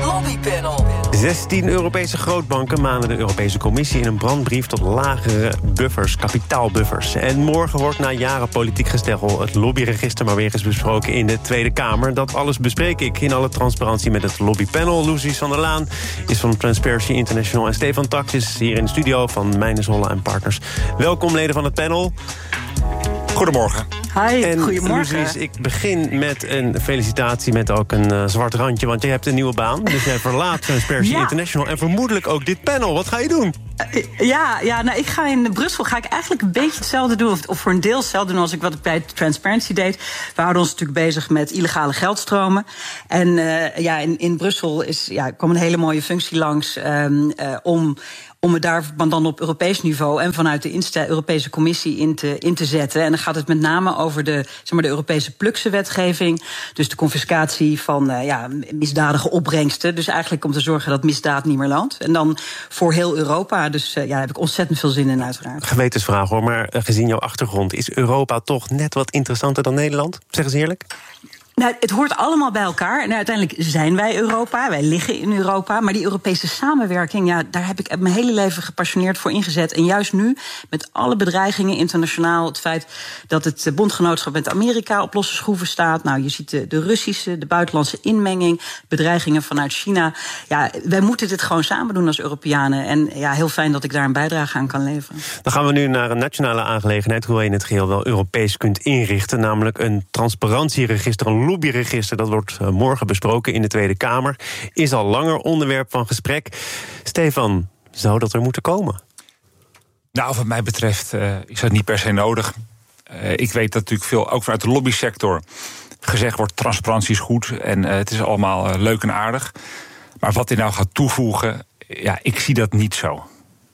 Lobbypanel. zestien Europese grootbanken manen de Europese Commissie in een brandbrief tot lagere buffers, kapitaalbuffers. En morgen wordt na jaren politiek gesteggel het lobbyregister maar weer eens besproken in de Tweede Kamer. Dat alles bespreek ik in alle transparantie met het lobbypanel. Loesies van der Laan is van Transparency International en Stefan Tax is hier in de studio van Meijners Holle en Partners. Welkom leden van het panel. Goedemorgen. Hi, en goedemorgen. Lucies, ik begin met een felicitatie met ook een uh, zwart randje, want je hebt een nieuwe baan. Dus jij verlaat Transparency Ja. International en vermoedelijk ook dit panel. Wat ga je doen? Uh, ja, ja nou, ik ga in Brussel ga ik eigenlijk een beetje hetzelfde doen, of, of voor een deel hetzelfde doen als ik wat ik bij Transparency deed. We houden ons natuurlijk bezig met illegale geldstromen. En uh, ja, in, in Brussel is, ja, kwam een hele mooie functie langs um, uh, om... om het daar dan op Europees niveau en vanuit de Insta- Europese Commissie in te, in te zetten. En dan gaat het met name over de, zeg maar, de Europese Plukse-wetgeving. Dus de confiscatie van uh, ja, misdadige opbrengsten. Dus eigenlijk om te zorgen dat misdaad niet meer landt. En dan voor heel Europa. Dus uh, ja, daar heb ik ontzettend veel zin in uiteraard. Gewetensvraag hoor, maar uh, gezien jouw achtergrond, is Europa toch net wat interessanter dan Nederland? Zeg eens eerlijk. Nou, het hoort allemaal bij elkaar. En uiteindelijk zijn wij Europa, wij liggen in Europa. Maar die Europese samenwerking, ja, daar heb ik mijn hele leven gepassioneerd voor ingezet. En juist nu, met alle bedreigingen internationaal, het feit dat het bondgenootschap met Amerika op losse schroeven staat. Nou, je ziet de, de Russische, de buitenlandse inmenging, bedreigingen vanuit China. Ja, wij moeten dit gewoon samen doen als Europeanen. En ja, heel fijn dat ik daar een bijdrage aan kan leveren. Dan gaan we nu naar een nationale aangelegenheid, hoe je het geheel wel Europees kunt inrichten. Namelijk een transparantieregister, een lobbyregister. Dat wordt morgen besproken in de Tweede Kamer. Is al langer onderwerp van gesprek. Stefan, zou dat er moeten komen? Nou, wat mij betreft uh, is dat niet per se nodig. Uh, ik weet dat natuurlijk veel, ook vanuit de lobbysector, gezegd wordt transparantie is goed en uh, het is allemaal uh, leuk en aardig. Maar wat dit nou gaat toevoegen, ja, ik zie dat niet zo.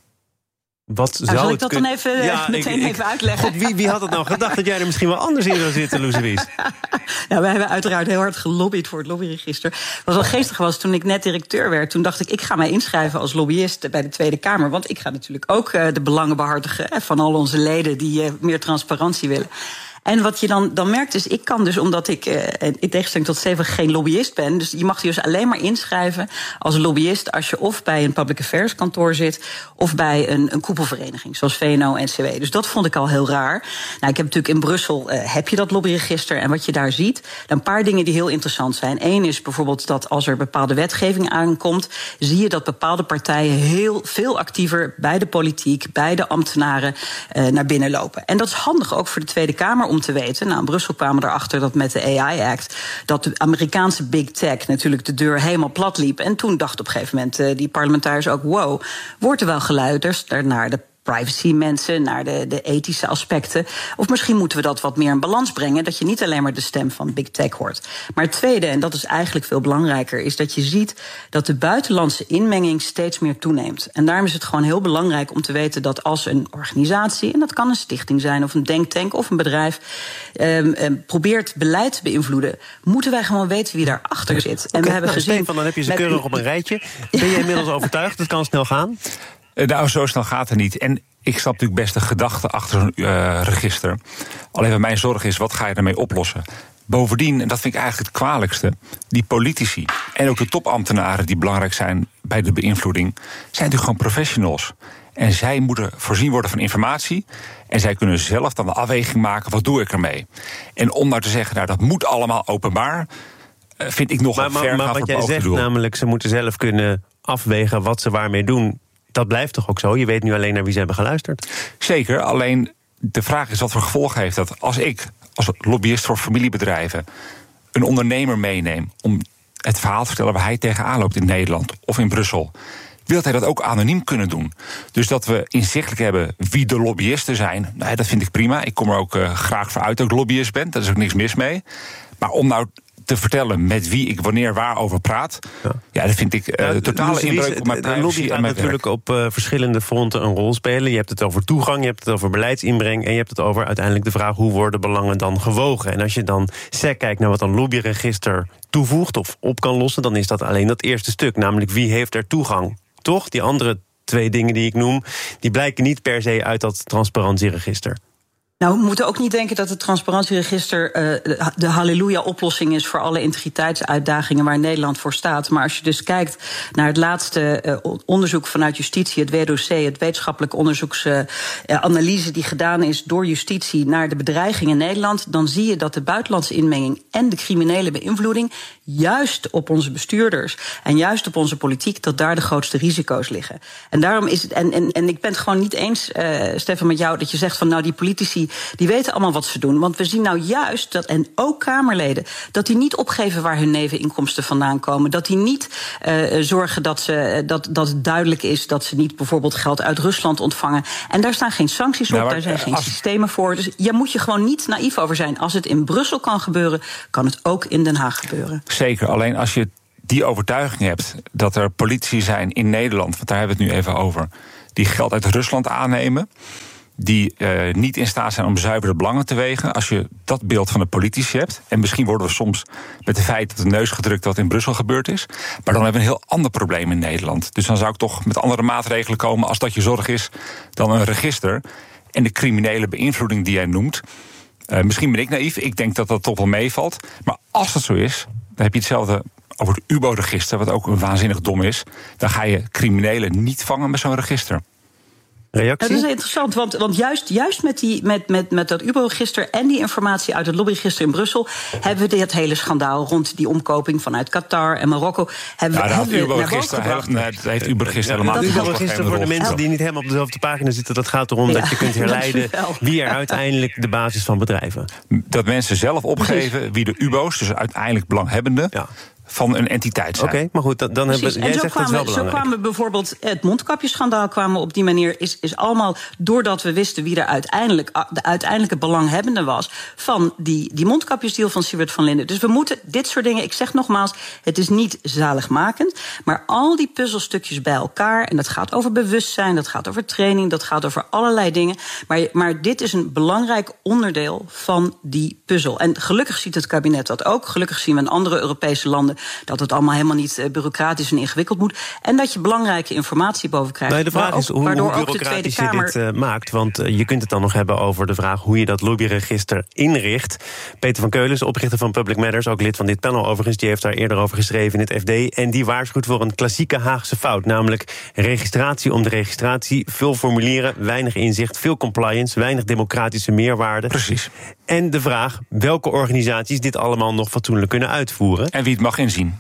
Wat zou nou, zal ik het dat kun... dan even, ja, meteen ik, ik... even uitleggen? God, wie, wie had het nou gedacht dat jij er misschien wel anders in zou zitten, Loes? Nou, we hebben uiteraard heel hard gelobbyd voor het lobbyregister. Wat wel geestig was, toen ik net directeur werd, toen dacht ik, ik ga mij inschrijven als lobbyist bij de Tweede Kamer. Want ik ga natuurlijk ook uh, de belangen behartigen uh, van al onze leden die uh, meer transparantie willen. En wat je dan, dan merkt is, ik kan dus, omdat ik uh, in tegenstelling tot Steven geen lobbyist ben, dus je mag je dus alleen maar inschrijven als lobbyist als je of bij een public affairs kantoor zit of bij een, een koepelvereniging, zoals V N O en N C W. Dus dat vond ik al heel raar. Nou, ik heb natuurlijk in Brussel, uh, heb je dat lobbyregister en wat je daar ziet, een paar dingen die heel interessant zijn. Eén is bijvoorbeeld dat als er bepaalde wetgeving aankomt, zie je dat bepaalde partijen heel veel actiever bij de politiek, bij de ambtenaren uh, naar binnen lopen. En dat is handig ook voor de Tweede Kamer om te weten. Nou, in Brussel kwamen we erachter dat met de A I-act dat de Amerikaanse big tech natuurlijk de deur helemaal plat liep. En toen dacht op een gegeven moment uh, die parlementariërs ook, wow, wordt er wel geluisterd naar de privacy mensen, naar de, de ethische aspecten. Of misschien moeten we dat wat meer in balans brengen, dat je niet alleen maar de stem van big tech hoort. Maar het tweede, en dat is eigenlijk veel belangrijker, is dat je ziet dat de buitenlandse inmenging steeds meer toeneemt. En daarom is het gewoon heel belangrijk om te weten dat als een organisatie, en dat kan een stichting zijn of een denktank of een bedrijf, um, um, probeert beleid te beïnvloeden, moeten wij gewoon weten wie daarachter zit. En okay, we hebben nou, gezien, Stefan, dan heb je ze keurig op een rijtje. Ben je inmiddels overtuigd? Het kan snel gaan. Nou, zo snel gaat het niet. En ik snap natuurlijk best de gedachte achter zo'n uh, register. Alleen wat mijn zorg is, wat ga je ermee oplossen? Bovendien, en dat vind ik eigenlijk het kwalijkste, die politici en ook de topambtenaren die belangrijk zijn bij de beïnvloeding, zijn natuurlijk gewoon professionals. En zij moeten voorzien worden van informatie. En zij kunnen zelf dan de afweging maken, wat doe ik ermee? En om nou te zeggen, nou dat moet allemaal openbaar, vind ik nog maar, een maar, ver maar gaan wat voor jij zegt, namelijk ze moeten zelf kunnen afwegen wat ze waarmee doen. Dat blijft toch ook zo? Je weet nu alleen naar wie ze hebben geluisterd. Zeker, alleen de vraag is wat voor gevolgen heeft dat als ik als lobbyist voor familiebedrijven een ondernemer meeneem om het verhaal te vertellen waar hij tegenaan loopt in Nederland of in Brussel, wil hij dat ook anoniem kunnen doen. Dus dat we inzichtelijk hebben wie de lobbyisten zijn, nou, dat vind ik prima. Ik kom er ook uh, graag voor uit dat ik lobbyist ben, daar is ook niks mis mee. Maar om nou te vertellen met wie ik wanneer waarover praat, ja, ja dat vind ik uh, ja, de totale Lucies, inbreuk op mijn privacy. De lobby gaat natuurlijk op uh, verschillende fronten een rol spelen. Je hebt het over toegang, je hebt het over beleidsinbreng en je hebt het over uiteindelijk de vraag hoe worden belangen dan gewogen. En als je dan sec kijkt naar wat een lobbyregister toevoegt of op kan lossen, dan is dat alleen dat eerste stuk, namelijk wie heeft er toegang. Toch? Die andere twee dingen die ik noem, die blijken niet per se uit dat transparantieregister. Nou, we moeten ook niet denken dat het transparantieregister uh, de halleluja-oplossing is voor alle integriteitsuitdagingen waar Nederland voor staat. Maar als je dus kijkt naar het laatste uh, onderzoek vanuit justitie, het W D O C, het wetenschappelijke onderzoeksanalyse uh, die gedaan is door justitie naar de bedreiging in Nederland, dan zie je dat de buitenlandse inmenging en de criminele beïnvloeding juist op onze bestuurders en juist op onze politiek, dat daar de grootste risico's liggen. En daarom is het, en, en, en ik ben het gewoon niet eens, uh, Stefan, met jou, dat je zegt van nou, die politici die weten allemaal wat ze doen. Want we zien nou juist, dat, en ook Kamerleden, dat die niet opgeven waar hun neveninkomsten vandaan komen. Dat die niet uh, zorgen dat, ze, dat, dat het duidelijk is dat ze niet bijvoorbeeld geld uit Rusland ontvangen. En daar staan geen sancties op, nou, maar, daar zijn geen als... systemen voor. Dus je moet je gewoon niet naïef over zijn. Als het in Brussel kan gebeuren, kan het ook in Den Haag gebeuren. Zeker, alleen als je die overtuiging hebt dat er politici zijn in Nederland, want daar hebben we het nu even over, die geld uit Rusland aannemen, die uh, niet in staat zijn om zuivere belangen te wegen. Als je dat beeld van de politici hebt, en misschien worden we soms met de feit op de neus gedrukt wat in Brussel gebeurd is, maar dan hebben we een heel ander probleem in Nederland. Dus dan zou ik toch met andere maatregelen komen als dat je zorg is dan een register. En de criminele beïnvloeding die jij noemt, uh, misschien ben ik naïef, ik denk dat dat toch wel meevalt. Maar als dat zo is, dan heb je hetzelfde over het U B O-register, wat ook waanzinnig dom is. Dan ga je criminelen niet vangen met zo'n register. Reactie? Ja, dat is interessant, want, want juist, juist met, die, met, met, met dat U B O-register en die informatie uit het lobbyregister in Brussel hebben we dit hele schandaal rond die omkoping vanuit Qatar en Marokko hebben ja, we, hebben we naar boven gebracht. Nee, dat heeft U B O-register ja, helemaal niet. Het U B O-register voor de mensen die niet helemaal op dezelfde pagina zitten, dat gaat erom ja, dat je kunt herleiden wie er uiteindelijk de basis van bedrijven. Dat mensen zelf opgeven Precies. wie de U B O's, dus uiteindelijk belanghebbenden, ja. van een entiteit zijn. Oké, okay, maar goed, dan, dan hebben jij zegt kwamen, dat is wel belangrijk. Zo kwamen bijvoorbeeld het mondkapjesschandaal kwamen op die manier is, is allemaal doordat we wisten wie er uiteindelijk de uiteindelijke belanghebbende was van die, die mondkapjesdeal van Siewert van Linden. Dus we moeten dit soort dingen, ik zeg nogmaals, het is niet zaligmakend, maar al die puzzelstukjes bij elkaar, en dat gaat over bewustzijn, dat gaat over training, dat gaat over allerlei dingen, maar, maar dit is een belangrijk onderdeel van die puzzel. En gelukkig ziet het kabinet dat ook, gelukkig zien we in andere Europese landen dat het allemaal helemaal niet uh, bureaucratisch en ingewikkeld moet. En dat je belangrijke informatie boven krijgt. Nee, de vraag is hoe, hoe bureaucratisch je dit uh, maakt. Want uh, je kunt het dan nog hebben over de vraag hoe je dat lobbyregister inricht. Peter van Keulen, oprichter van Public Matters, ook lid van dit panel overigens, die heeft daar eerder over geschreven in het F D. En die waarschuwt voor een klassieke Haagse fout. Namelijk registratie om de registratie. Veel formulieren, weinig inzicht, veel compliance, weinig democratische meerwaarde. Precies. En de vraag welke organisaties dit allemaal nog fatsoenlijk kunnen uitvoeren. En wie het mag inzien.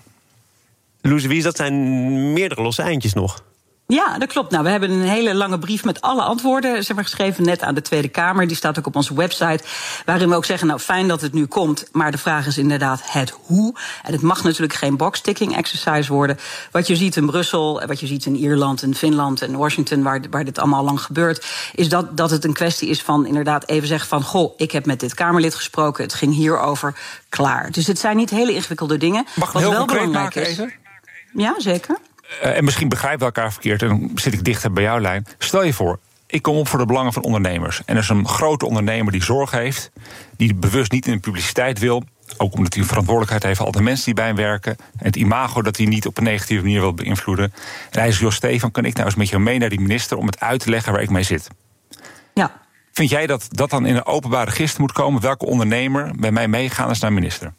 Loes, dat zijn meerdere losse eindjes nog. Ja, dat klopt. Nou, we hebben een hele lange brief met alle antwoorden zeg maar, geschreven, net aan de Tweede Kamer. Die staat ook op onze website, waarin we ook zeggen, nou, fijn dat het nu komt, maar de vraag is inderdaad het hoe. En het mag natuurlijk geen box-ticking exercise worden. Wat je ziet in Brussel, wat je ziet in Ierland en Finland en Washington, waar, waar dit allemaal lang gebeurt, is dat, dat het een kwestie is van inderdaad even zeggen van, goh, ik heb met dit Kamerlid gesproken, het ging hierover, klaar. Dus het zijn niet hele ingewikkelde dingen. Mag ik wat heel wel concreet belangrijk maken, is. even? Ja, zeker. Uh, en misschien begrijpen we elkaar verkeerd en dan zit ik dichter bij jouw lijn. Stel je voor, ik kom op voor de belangen van ondernemers. En er is een grote ondernemer die zorg heeft, die bewust niet in de publiciteit wil, ook omdat hij een verantwoordelijkheid heeft voor al de mensen die bij hem werken, en het imago dat hij niet op een negatieve manier wil beïnvloeden. En hij zegt, joh Stefan, kan ik nou eens met jou mee naar die minister om het uit te leggen waar ik mee zit? Ja. Vind jij dat dat dan in een openbaar register moet komen? Welke ondernemer bij mij meegaan is naar minister?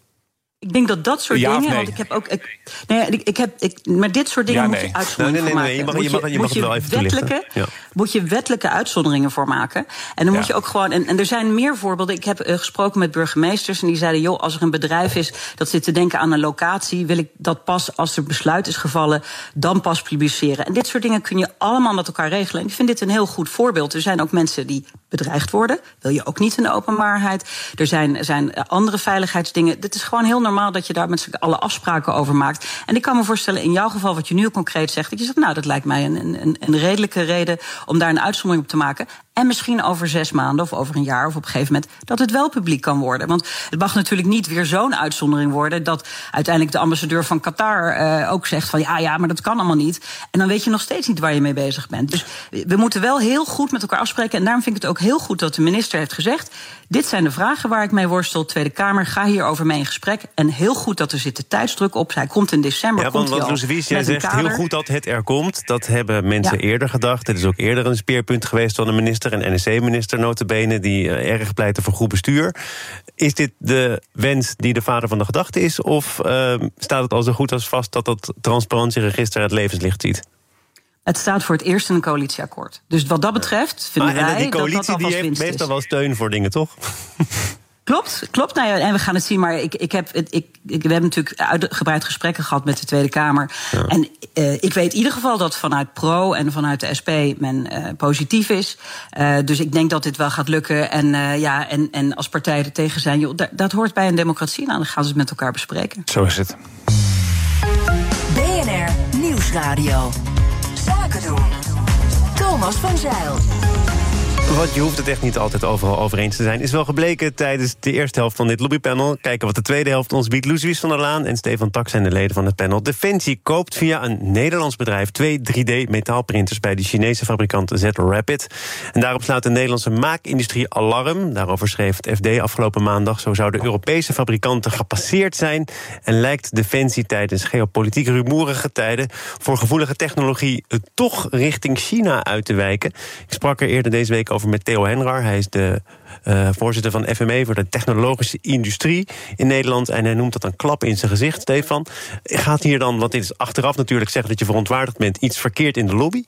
Ik denk dat dat soort ja dingen, nee? want ik heb ook, ik, nee, ik, ik heb, ik, met dit soort dingen ja, moet nee. je uitzonderingen nee, nee, nee, voor nee, maken. Je mag, je mag, je mag het wel even wettelijke, ja. moet je wettelijke uitzonderingen voor maken. En dan ja. moet je ook gewoon, en, en er zijn meer voorbeelden. Ik heb uh, gesproken met burgemeesters en die zeiden, joh, als er een bedrijf is dat zit te denken aan een locatie, wil ik dat pas als er besluit is gevallen, dan pas publiceren. En dit soort dingen kun je allemaal met elkaar regelen. En ik vind dit een heel goed voorbeeld. Er zijn ook mensen die bedreigd worden, wil je ook niet in de openbaarheid. Er zijn, zijn andere veiligheidsdingen. Dit is gewoon heel normaal dat je daar met z'n alle afspraken over maakt. En ik kan me voorstellen, in jouw geval, wat je nu concreet zegt, dat je zegt, nou, dat lijkt mij een, een, een redelijke reden om daar een uitzondering op te maken. En misschien over zes maanden of over een jaar of op een gegeven moment dat het wel publiek kan worden. Want het mag natuurlijk niet weer zo'n uitzondering worden dat uiteindelijk de ambassadeur van Qatar uh, ook zegt van ja, ja, maar dat kan allemaal niet. En dan weet je nog steeds niet waar je mee bezig bent. Dus we moeten wel heel goed met elkaar afspreken. En daarom vind ik het ook heel goed dat de minister heeft gezegd, dit zijn de vragen waar ik mee worstel. Tweede Kamer, ga hierover mee in gesprek. En heel goed dat er zit de tijdsdruk op. Hij komt in december. Ja, want wat Loes, jij zegt heel goed dat het er komt. Dat hebben mensen ja. eerder gedacht. Het is ook eerder een speerpunt geweest van de minister minister en N S C-minister nota bene, die uh, erg pleiten voor goed bestuur. Is dit de wens die de vader van de gedachte is? Of uh, staat het al zo goed als vast dat dat transparantieregister het levenslicht ziet? Het staat voor het eerst in een coalitieakkoord. Dus wat dat betreft vinden maar, wij die coalitie dat dat alvast die heeft winst is. meestal wel steun voor dingen, toch? Klopt, klopt. Nou ja, en we gaan het zien. Maar ik, ik heb, ik, ik, we hebben natuurlijk uitgebreid gesprekken gehad met de Tweede Kamer. Ja. En uh, ik weet in ieder geval dat vanuit Pro en vanuit de S P men uh, positief is. Uh, dus ik denk dat dit wel gaat lukken. En, uh, ja, en, en als partijen er tegen zijn, joh, dat, dat hoort bij een democratie. Nou, dan gaan ze het met elkaar bespreken. Zo is het. B N R Nieuwsradio. Zaken doen. Thomas van Zijl. Want je hoeft het echt niet altijd overal over eens te zijn. Is wel gebleken tijdens de eerste helft van dit lobbypanel. Kijken wat de tweede helft ons biedt. Loes van der Laan en Stefan Tak zijn de leden van het panel. Defensie koopt via een Nederlands bedrijf twee drie D-metaalprinters bij de Chinese fabrikant Z-Rapid. En daarop slaat de Nederlandse maakindustrie alarm. Daarover schreef het F D afgelopen maandag. Zo zouden Europese fabrikanten gepasseerd zijn. En lijkt Defensie tijdens geopolitiek rumoerige tijden voor gevoelige technologie toch richting China uit te wijken. Ik sprak er eerder deze week over met Theo Henrar. Hij is de uh, voorzitter van F M E voor de technologische industrie in Nederland. En hij noemt dat een klap in zijn gezicht, Stefan. Gaat hier dan, want dit is achteraf natuurlijk zeggen dat je verontwaardigd bent, iets verkeerd in de lobby?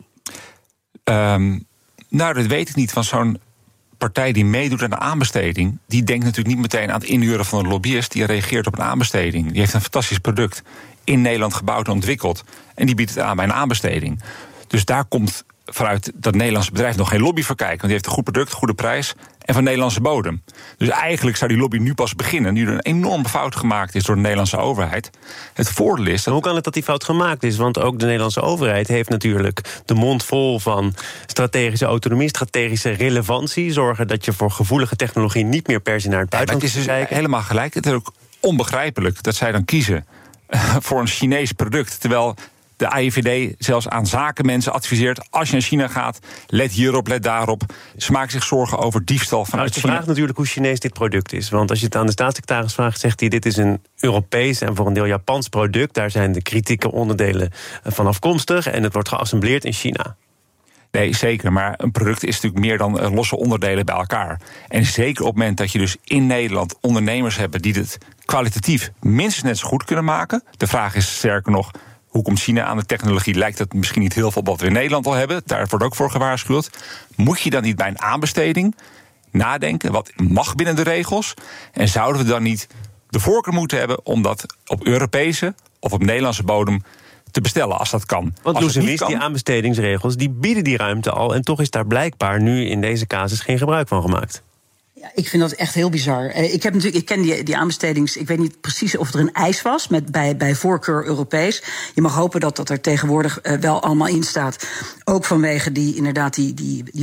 Um, nou, dat weet ik niet. Van zo'n partij die meedoet aan de aanbesteding, die denkt natuurlijk niet meteen aan het inhuren van een lobbyist. Die reageert op een aanbesteding. Die heeft een fantastisch product in Nederland gebouwd en ontwikkeld. En die biedt het aan bij een aanbesteding. Dus daar komt vanuit dat Nederlandse bedrijf nog geen lobby voor kijken. Want die heeft een goed product, goede prijs en van Nederlandse bodem. Dus eigenlijk zou die lobby nu pas beginnen, nu er een enorme fout gemaakt is door de Nederlandse overheid. Het voordeel is dat... Hoe kan het dat die fout gemaakt is? Want ook de Nederlandse overheid heeft natuurlijk de mond vol van strategische autonomie, strategische relevantie, zorgen dat je voor gevoelige technologie niet meer per se naar het buitenland kijkt. Het is dus helemaal gelijk. Het is ook onbegrijpelijk dat zij dan kiezen voor een Chinees product, terwijl de A I V D zelfs aan zakenmensen adviseert, als je naar China gaat, let hierop, let daarop. Ze maken zich zorgen over diefstal vanuit China. China. De vraag natuurlijk hoe Chinees dit product is. Want als je het aan de staatssecretaris vraagt, zegt hij, dit is een Europees en voor een deel Japans product. Daar zijn de kritieke onderdelen van afkomstig en het wordt geassembleerd in China. Nee, zeker. Maar een product is natuurlijk meer dan losse onderdelen bij elkaar. En zeker op het moment dat je dus in Nederland ondernemers hebt die het kwalitatief minstens net zo goed kunnen maken. De vraag is sterker nog, hoe komt China aan de technologie? Lijkt het misschien niet heel veel wat we in Nederland al hebben. Daar wordt ook voor gewaarschuwd. Moet je dan niet bij een aanbesteding nadenken? Wat mag binnen de regels? En zouden we dan niet de voorkeur moeten hebben om dat op Europese of op Nederlandse bodem te bestellen, als dat kan? Want Loes, die aanbestedingsregels die bieden die ruimte al, en toch is daar blijkbaar nu in deze casus geen gebruik van gemaakt. Ja, ik vind dat echt heel bizar. Ik heb natuurlijk, ik ken die, die aanbestedings. Ik weet niet precies of er een eis was met bij, bij voorkeur Europees. Je mag hopen dat dat er tegenwoordig uh, wel allemaal in staat. Ook vanwege die inderdaad die, die, die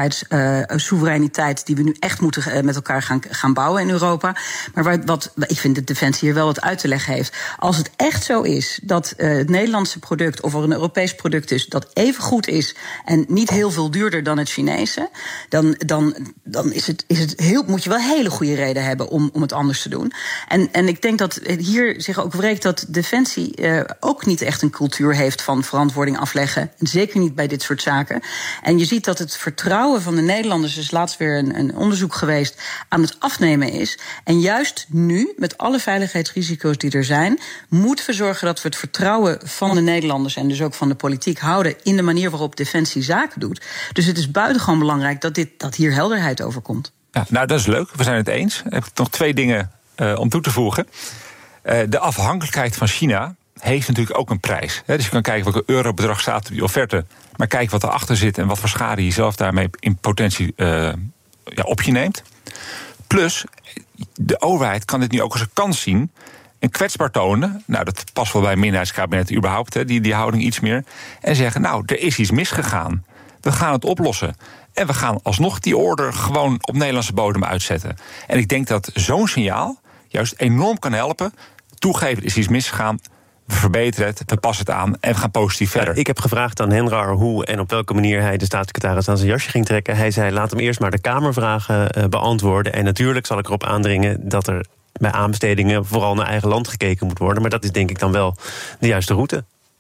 veiligheidssoevereiniteit uh, die we nu echt moeten uh, met elkaar gaan, gaan bouwen in Europa. Maar wat, wat ik vind dat Defensie hier wel wat uit te leggen heeft. Als het echt zo is dat uh, het Nederlandse product of er een Europees product is dat even goed is en niet heel veel duurder dan het Chinese, dan, dan, dan is het, is het heel, moet je wel hele goede reden hebben om, om het anders te doen. En, en ik denk dat hier zich ook wreekt dat Defensie uh, ook niet echt een cultuur heeft van verantwoording afleggen. En zeker niet bij dit soort zaken. En je ziet dat het vertrouwen van de Nederlanders, dus laatst weer een, een onderzoek geweest, aan het afnemen is. En juist nu, met alle veiligheidsrisico's die er zijn, moeten we zorgen dat we het vertrouwen van de Nederlanders en dus ook van de politiek houden in de manier waarop Defensie zaken doet. Dus het is buitengewoon belangrijk dat, dit, dat hier helderheid over komt. Ja, nou, dat is leuk. We zijn het eens. Ik heb nog twee dingen uh, om toe te voegen. Uh, de afhankelijkheid van China heeft natuurlijk ook een prijs. Hè? Dus je kan kijken welke eurobedrag staat op die offerte, maar kijk wat erachter zit en wat voor schade je zelf daarmee in potentie uh, ja, op je neemt. Plus, de overheid kan dit nu ook als een kans zien en kwetsbaar tonen. Nou, dat past wel bij een minderheidskabinet überhaupt, hè, die, die houding iets meer. En zeggen, nou, er is iets misgegaan. We gaan het oplossen. En we gaan alsnog die order gewoon op Nederlandse bodem uitzetten. En ik denk dat zo'n signaal juist enorm kan helpen. Toegeven, er is iets misgegaan. We verbeteren het, we passen het aan en we gaan positief verder. Ja, ik heb gevraagd aan Henrar hoe en op welke manier hij de staatssecretaris aan zijn jasje ging trekken. Hij zei, laat hem eerst maar de Kamervragen uh, beantwoorden. En natuurlijk zal ik erop aandringen dat er bij aanbestedingen vooral naar eigen land gekeken moet worden. Maar dat is denk ik dan wel de juiste route.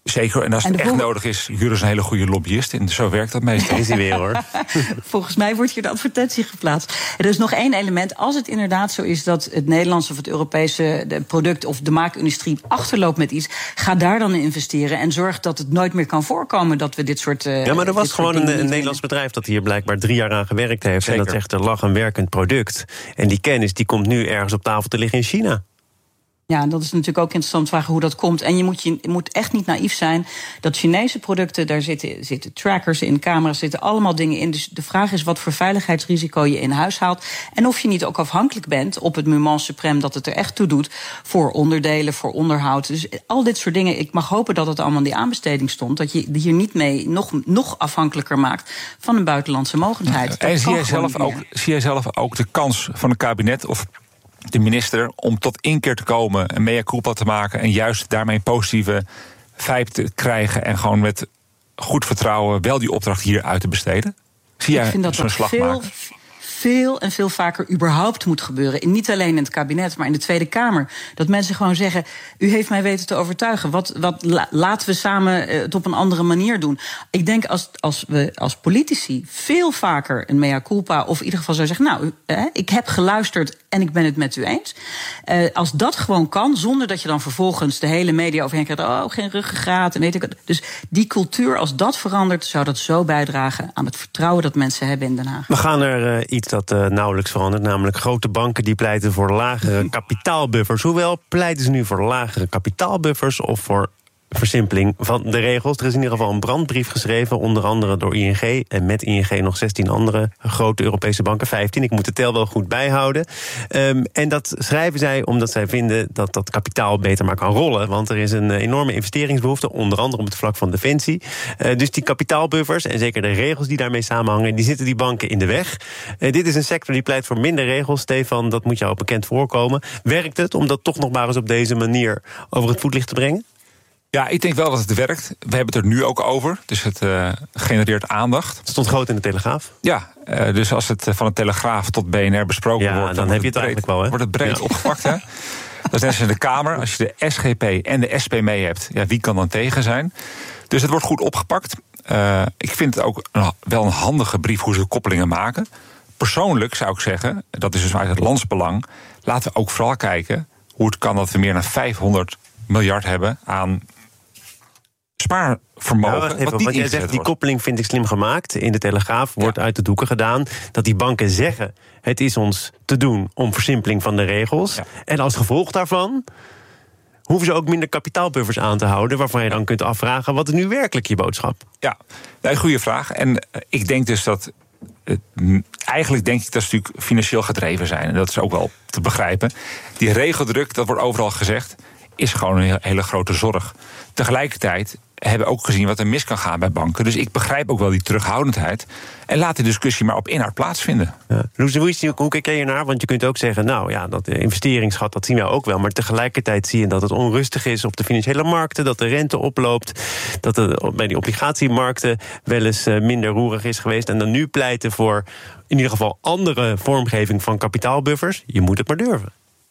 Zeker, en als het echt vol- nodig is, Jure is een hele goede lobbyist. En zo werkt dat meestal. Is hij weer, hoor. Volgens mij wordt hier de advertentie geplaatst. Er is nog één element. Als het inderdaad zo is dat het Nederlandse of het Europese de product of de maakindustrie achterloopt met iets, ga daar dan in investeren en zorg dat het nooit meer kan voorkomen dat we dit soort. Uh, ja, maar er was gewoon een, een Nederlands bedrijf dat hier blijkbaar drie jaar aan gewerkt heeft. Zeker. En dat zegt er lag een werkend product. En die kennis die komt nu ergens op tafel te liggen in China. Ja, dat is natuurlijk ook interessant vragen hoe dat komt. En je moet, je, je moet echt niet naïef zijn dat Chinese producten, daar zitten, zitten trackers in, camera's, zitten allemaal dingen in. Dus de vraag is wat voor veiligheidsrisico je in huis haalt. En of je niet ook afhankelijk bent op het moment suprême dat het er echt toe doet voor onderdelen, voor onderhoud. Dus al dit soort dingen, ik mag hopen dat het allemaal in die aanbesteding stond. Dat je hier niet mee nog, nog afhankelijker maakt van een buitenlandse mogendheid. En zie jij, zelf ook, zie jij zelf ook de kans van een kabinet of de minister om tot inkeer te komen, een mea culpa te maken en juist daarmee een positieve vibe te krijgen en gewoon met goed vertrouwen wel die opdracht hier uit te besteden? Zie jij zo'n slag veel, maken? veel en veel vaker überhaupt moet gebeuren. En niet alleen in het kabinet, maar in de Tweede Kamer. Dat mensen gewoon zeggen, u heeft mij weten te overtuigen. Wat, wat, la, laten we samen het op een andere manier doen. Ik denk als, als we als politici veel vaker een mea culpa, of in ieder geval zou zeggen, nou, eh, ik heb geluisterd en ik ben het met u eens. Uh, als dat gewoon kan, zonder dat je dan vervolgens de hele media overheen krijgt, oh, geen ruggengraat en weet ik wat. Dus die cultuur, als dat verandert, zou dat zo bijdragen aan het vertrouwen dat mensen hebben in Den Haag. We gaan er uh, iets dat uh, nauwelijks verandert, namelijk grote banken die pleiten voor lagere kapitaalbuffers. Hoewel pleiten ze nu voor lagere kapitaalbuffers of voor versimpeling van de regels. Er is in ieder geval een brandbrief geschreven, onder andere door I N G en met I N G nog zestien andere grote Europese banken, vijftien. Ik moet de tel wel goed bijhouden. Um, en dat schrijven zij omdat zij vinden dat dat kapitaal beter maar kan rollen. Want er is een enorme investeringsbehoefte, onder andere op het vlak van defensie. Uh, dus die kapitaalbuffers en zeker de regels die daarmee samenhangen, die zitten die banken in de weg. Uh, dit is een sector die pleit voor minder regels, Stefan. Dat moet jou bekend voorkomen. Werkt het om dat toch nog maar eens op deze manier over het voetlicht te brengen? Ja, ik denk wel dat het werkt. We hebben het er nu ook over, dus het uh, genereert aandacht. Het stond groot in de Telegraaf. Ja, uh, dus als het van de Telegraaf tot B N R besproken ja, wordt, dan, dan heb je het breed, eigenlijk wel, hè? Wordt het breed ja. opgepakt, hè? Dat is net als in de Kamer. Als je de S G P en de S P mee hebt, ja, wie kan dan tegen zijn? Dus het wordt goed opgepakt. Uh, ik vind het ook een, wel een handige brief hoe ze de koppelingen maken. Persoonlijk zou ik zeggen, dat is dus uit het landsbelang, laten we ook vooral kijken hoe het kan dat we meer dan vijfhonderd miljard hebben aan spaarvermogen. Nou, even, wat wat jij zegt, die koppeling vind ik slim gemaakt. In de Telegraaf wordt ja. uit de doeken gedaan dat die banken zeggen, het is ons te doen om versimpeling van de regels. Ja. En als gevolg daarvan hoeven ze ook minder kapitaalbuffers aan te houden, waarvan je dan kunt afvragen, wat is nu werkelijk je boodschap? Ja, een goede vraag. En uh, ik denk dus dat Uh, eigenlijk denk ik dat ze natuurlijk financieel gedreven zijn. En dat is ook wel te begrijpen. Die regeldruk, dat wordt overal gezegd, is gewoon een hele grote zorg. Tegelijkertijd hebben we ook gezien wat er mis kan gaan bij banken. Dus ik begrijp ook wel die terughoudendheid. En laat die discussie maar op inhoud plaatsvinden. Ja. Loes, hoe kijk jij naar? Want je kunt ook zeggen, nou ja, dat investeringsgat, dat zien we ook wel. Maar tegelijkertijd zie je dat het onrustig is op de financiële markten, dat de rente oploopt, dat het bij die obligatiemarkten wel eens minder roerig is geweest. En dan nu pleiten voor in ieder geval andere vormgeving van kapitaalbuffers. Je moet het maar durven.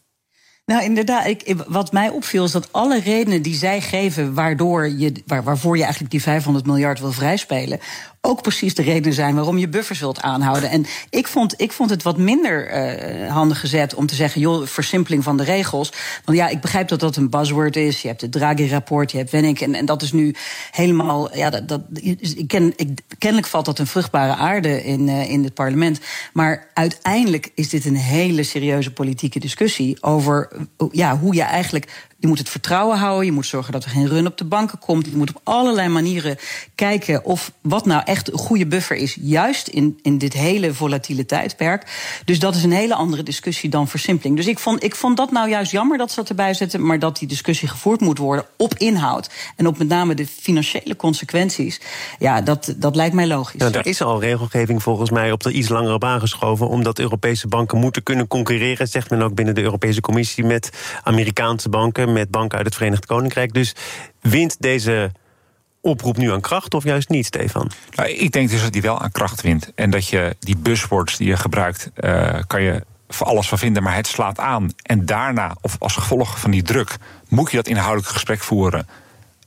Nou, inderdaad, ik, wat mij opviel is dat alle redenen die zij geven waardoor je, waar, waarvoor je eigenlijk die vijfhonderd miljard wil vrijspelen, ook precies de redenen zijn waarom je buffers wilt aanhouden. En ik vond, ik vond het wat minder uh, handig gezet om te zeggen, joh, versimpeling van de regels. Want ja, ik begrijp dat dat een buzzword is. Je hebt het Draghi-rapport, je hebt Wenning, en, en dat is nu helemaal, ja, dat, dat, ik ken, ik, kennelijk valt dat een vruchtbare aarde in, uh, in het parlement. Maar uiteindelijk is dit een hele serieuze politieke discussie over, ja, hoe je eigenlijk, je moet het vertrouwen houden, je moet zorgen dat er geen run op de banken komt. Je moet op allerlei manieren kijken of wat nou echt een goede buffer is, juist in, in dit hele volatiele tijdperk. Dus dat is een hele andere discussie dan versimpeling. Dus ik vond, ik vond dat nou juist jammer dat ze dat erbij zetten, maar dat die discussie gevoerd moet worden op inhoud en op met name de financiële consequenties. Ja, dat, dat lijkt mij logisch. Nou, er is al regelgeving volgens mij op de iets langere baan geschoven, omdat Europese banken moeten kunnen concurreren, zegt men ook binnen de Europese Commissie, met Amerikaanse banken, met banken uit het Verenigd Koninkrijk. Dus wint deze oproep nu aan kracht of juist niet, Stefan? Nou, ik denk dus dat die wel aan kracht wint. En dat je die buzzwords die je gebruikt, uh, kan je voor alles van vinden, maar het slaat aan. En daarna, of als gevolg van die druk, moet je dat inhoudelijke gesprek voeren.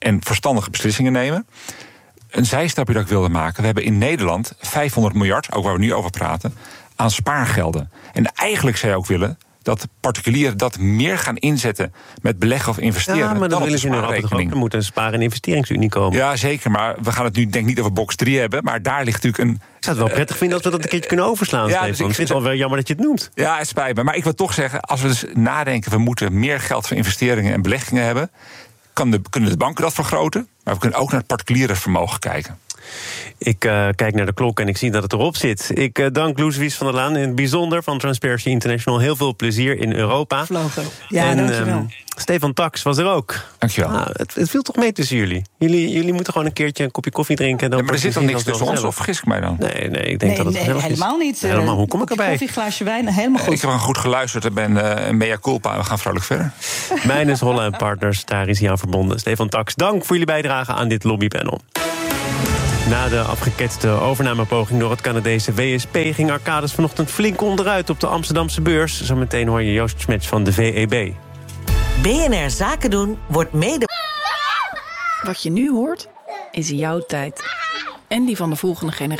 en verstandige beslissingen nemen. Een zijstapje dat ik wilde maken. We hebben in Nederland vijfhonderd miljard, ook waar we nu over praten, aan spaargelden. En eigenlijk zou je ook willen dat particulieren dat meer gaan inzetten met beleggen of investeren. Ja, maar dan willen ze in Europa toch ook. Er moet een sparen- en investeringsunie komen. Ja, zeker. Maar we gaan het nu denk ik niet over box drie hebben. Maar daar ligt natuurlijk een... Ik zou het wel prettig vinden als we dat een keertje kunnen overslaan, ja, dus ik vind het wel wel jammer dat je het noemt. Ja, het spijt me. Maar ik wil toch zeggen, als we dus nadenken, we moeten meer geld voor investeringen en beleggingen hebben, kan de, kunnen de banken dat vergroten. Maar we kunnen ook naar het particuliere vermogen kijken. Ik uh, kijk naar de klok en ik zie dat het erop zit. Ik uh, dank Loes Wies van der Laan in het bijzonder van Transparency International. Heel veel plezier in Europa. Vlogen. Ja, en, dankjewel. Um, Stefan Tax was er ook. Dankjewel. Nou, het, het viel toch mee tussen jullie? jullie? Jullie moeten gewoon een keertje een kopje koffie drinken. Dan ja, maar er zit dan niks tussen ons, of vergis ik mij dan? Nee, nee, ik denk nee, dat het nee, helemaal niet. Helemaal, hoe kom ik erbij? Koffie, glaasje wijn, helemaal goed. Ik heb goed geluisterd en ben uh, een mea culpa en we gaan vrolijk verder. Mijnes Holle en Partners, daar is hij aan verbonden. Stefan Tax, dank voor jullie bijdrage aan dit lobbypanel. Na de afgeketste overnamepoging door het Canadese W S P ging Arcadis vanochtend flink onderuit op de Amsterdamse beurs. Zometeen hoor je Joost Smets van de V E B. B N R Zaken doen wordt mede... Wat je nu hoort, is jouw tijd. En die van de volgende generatie.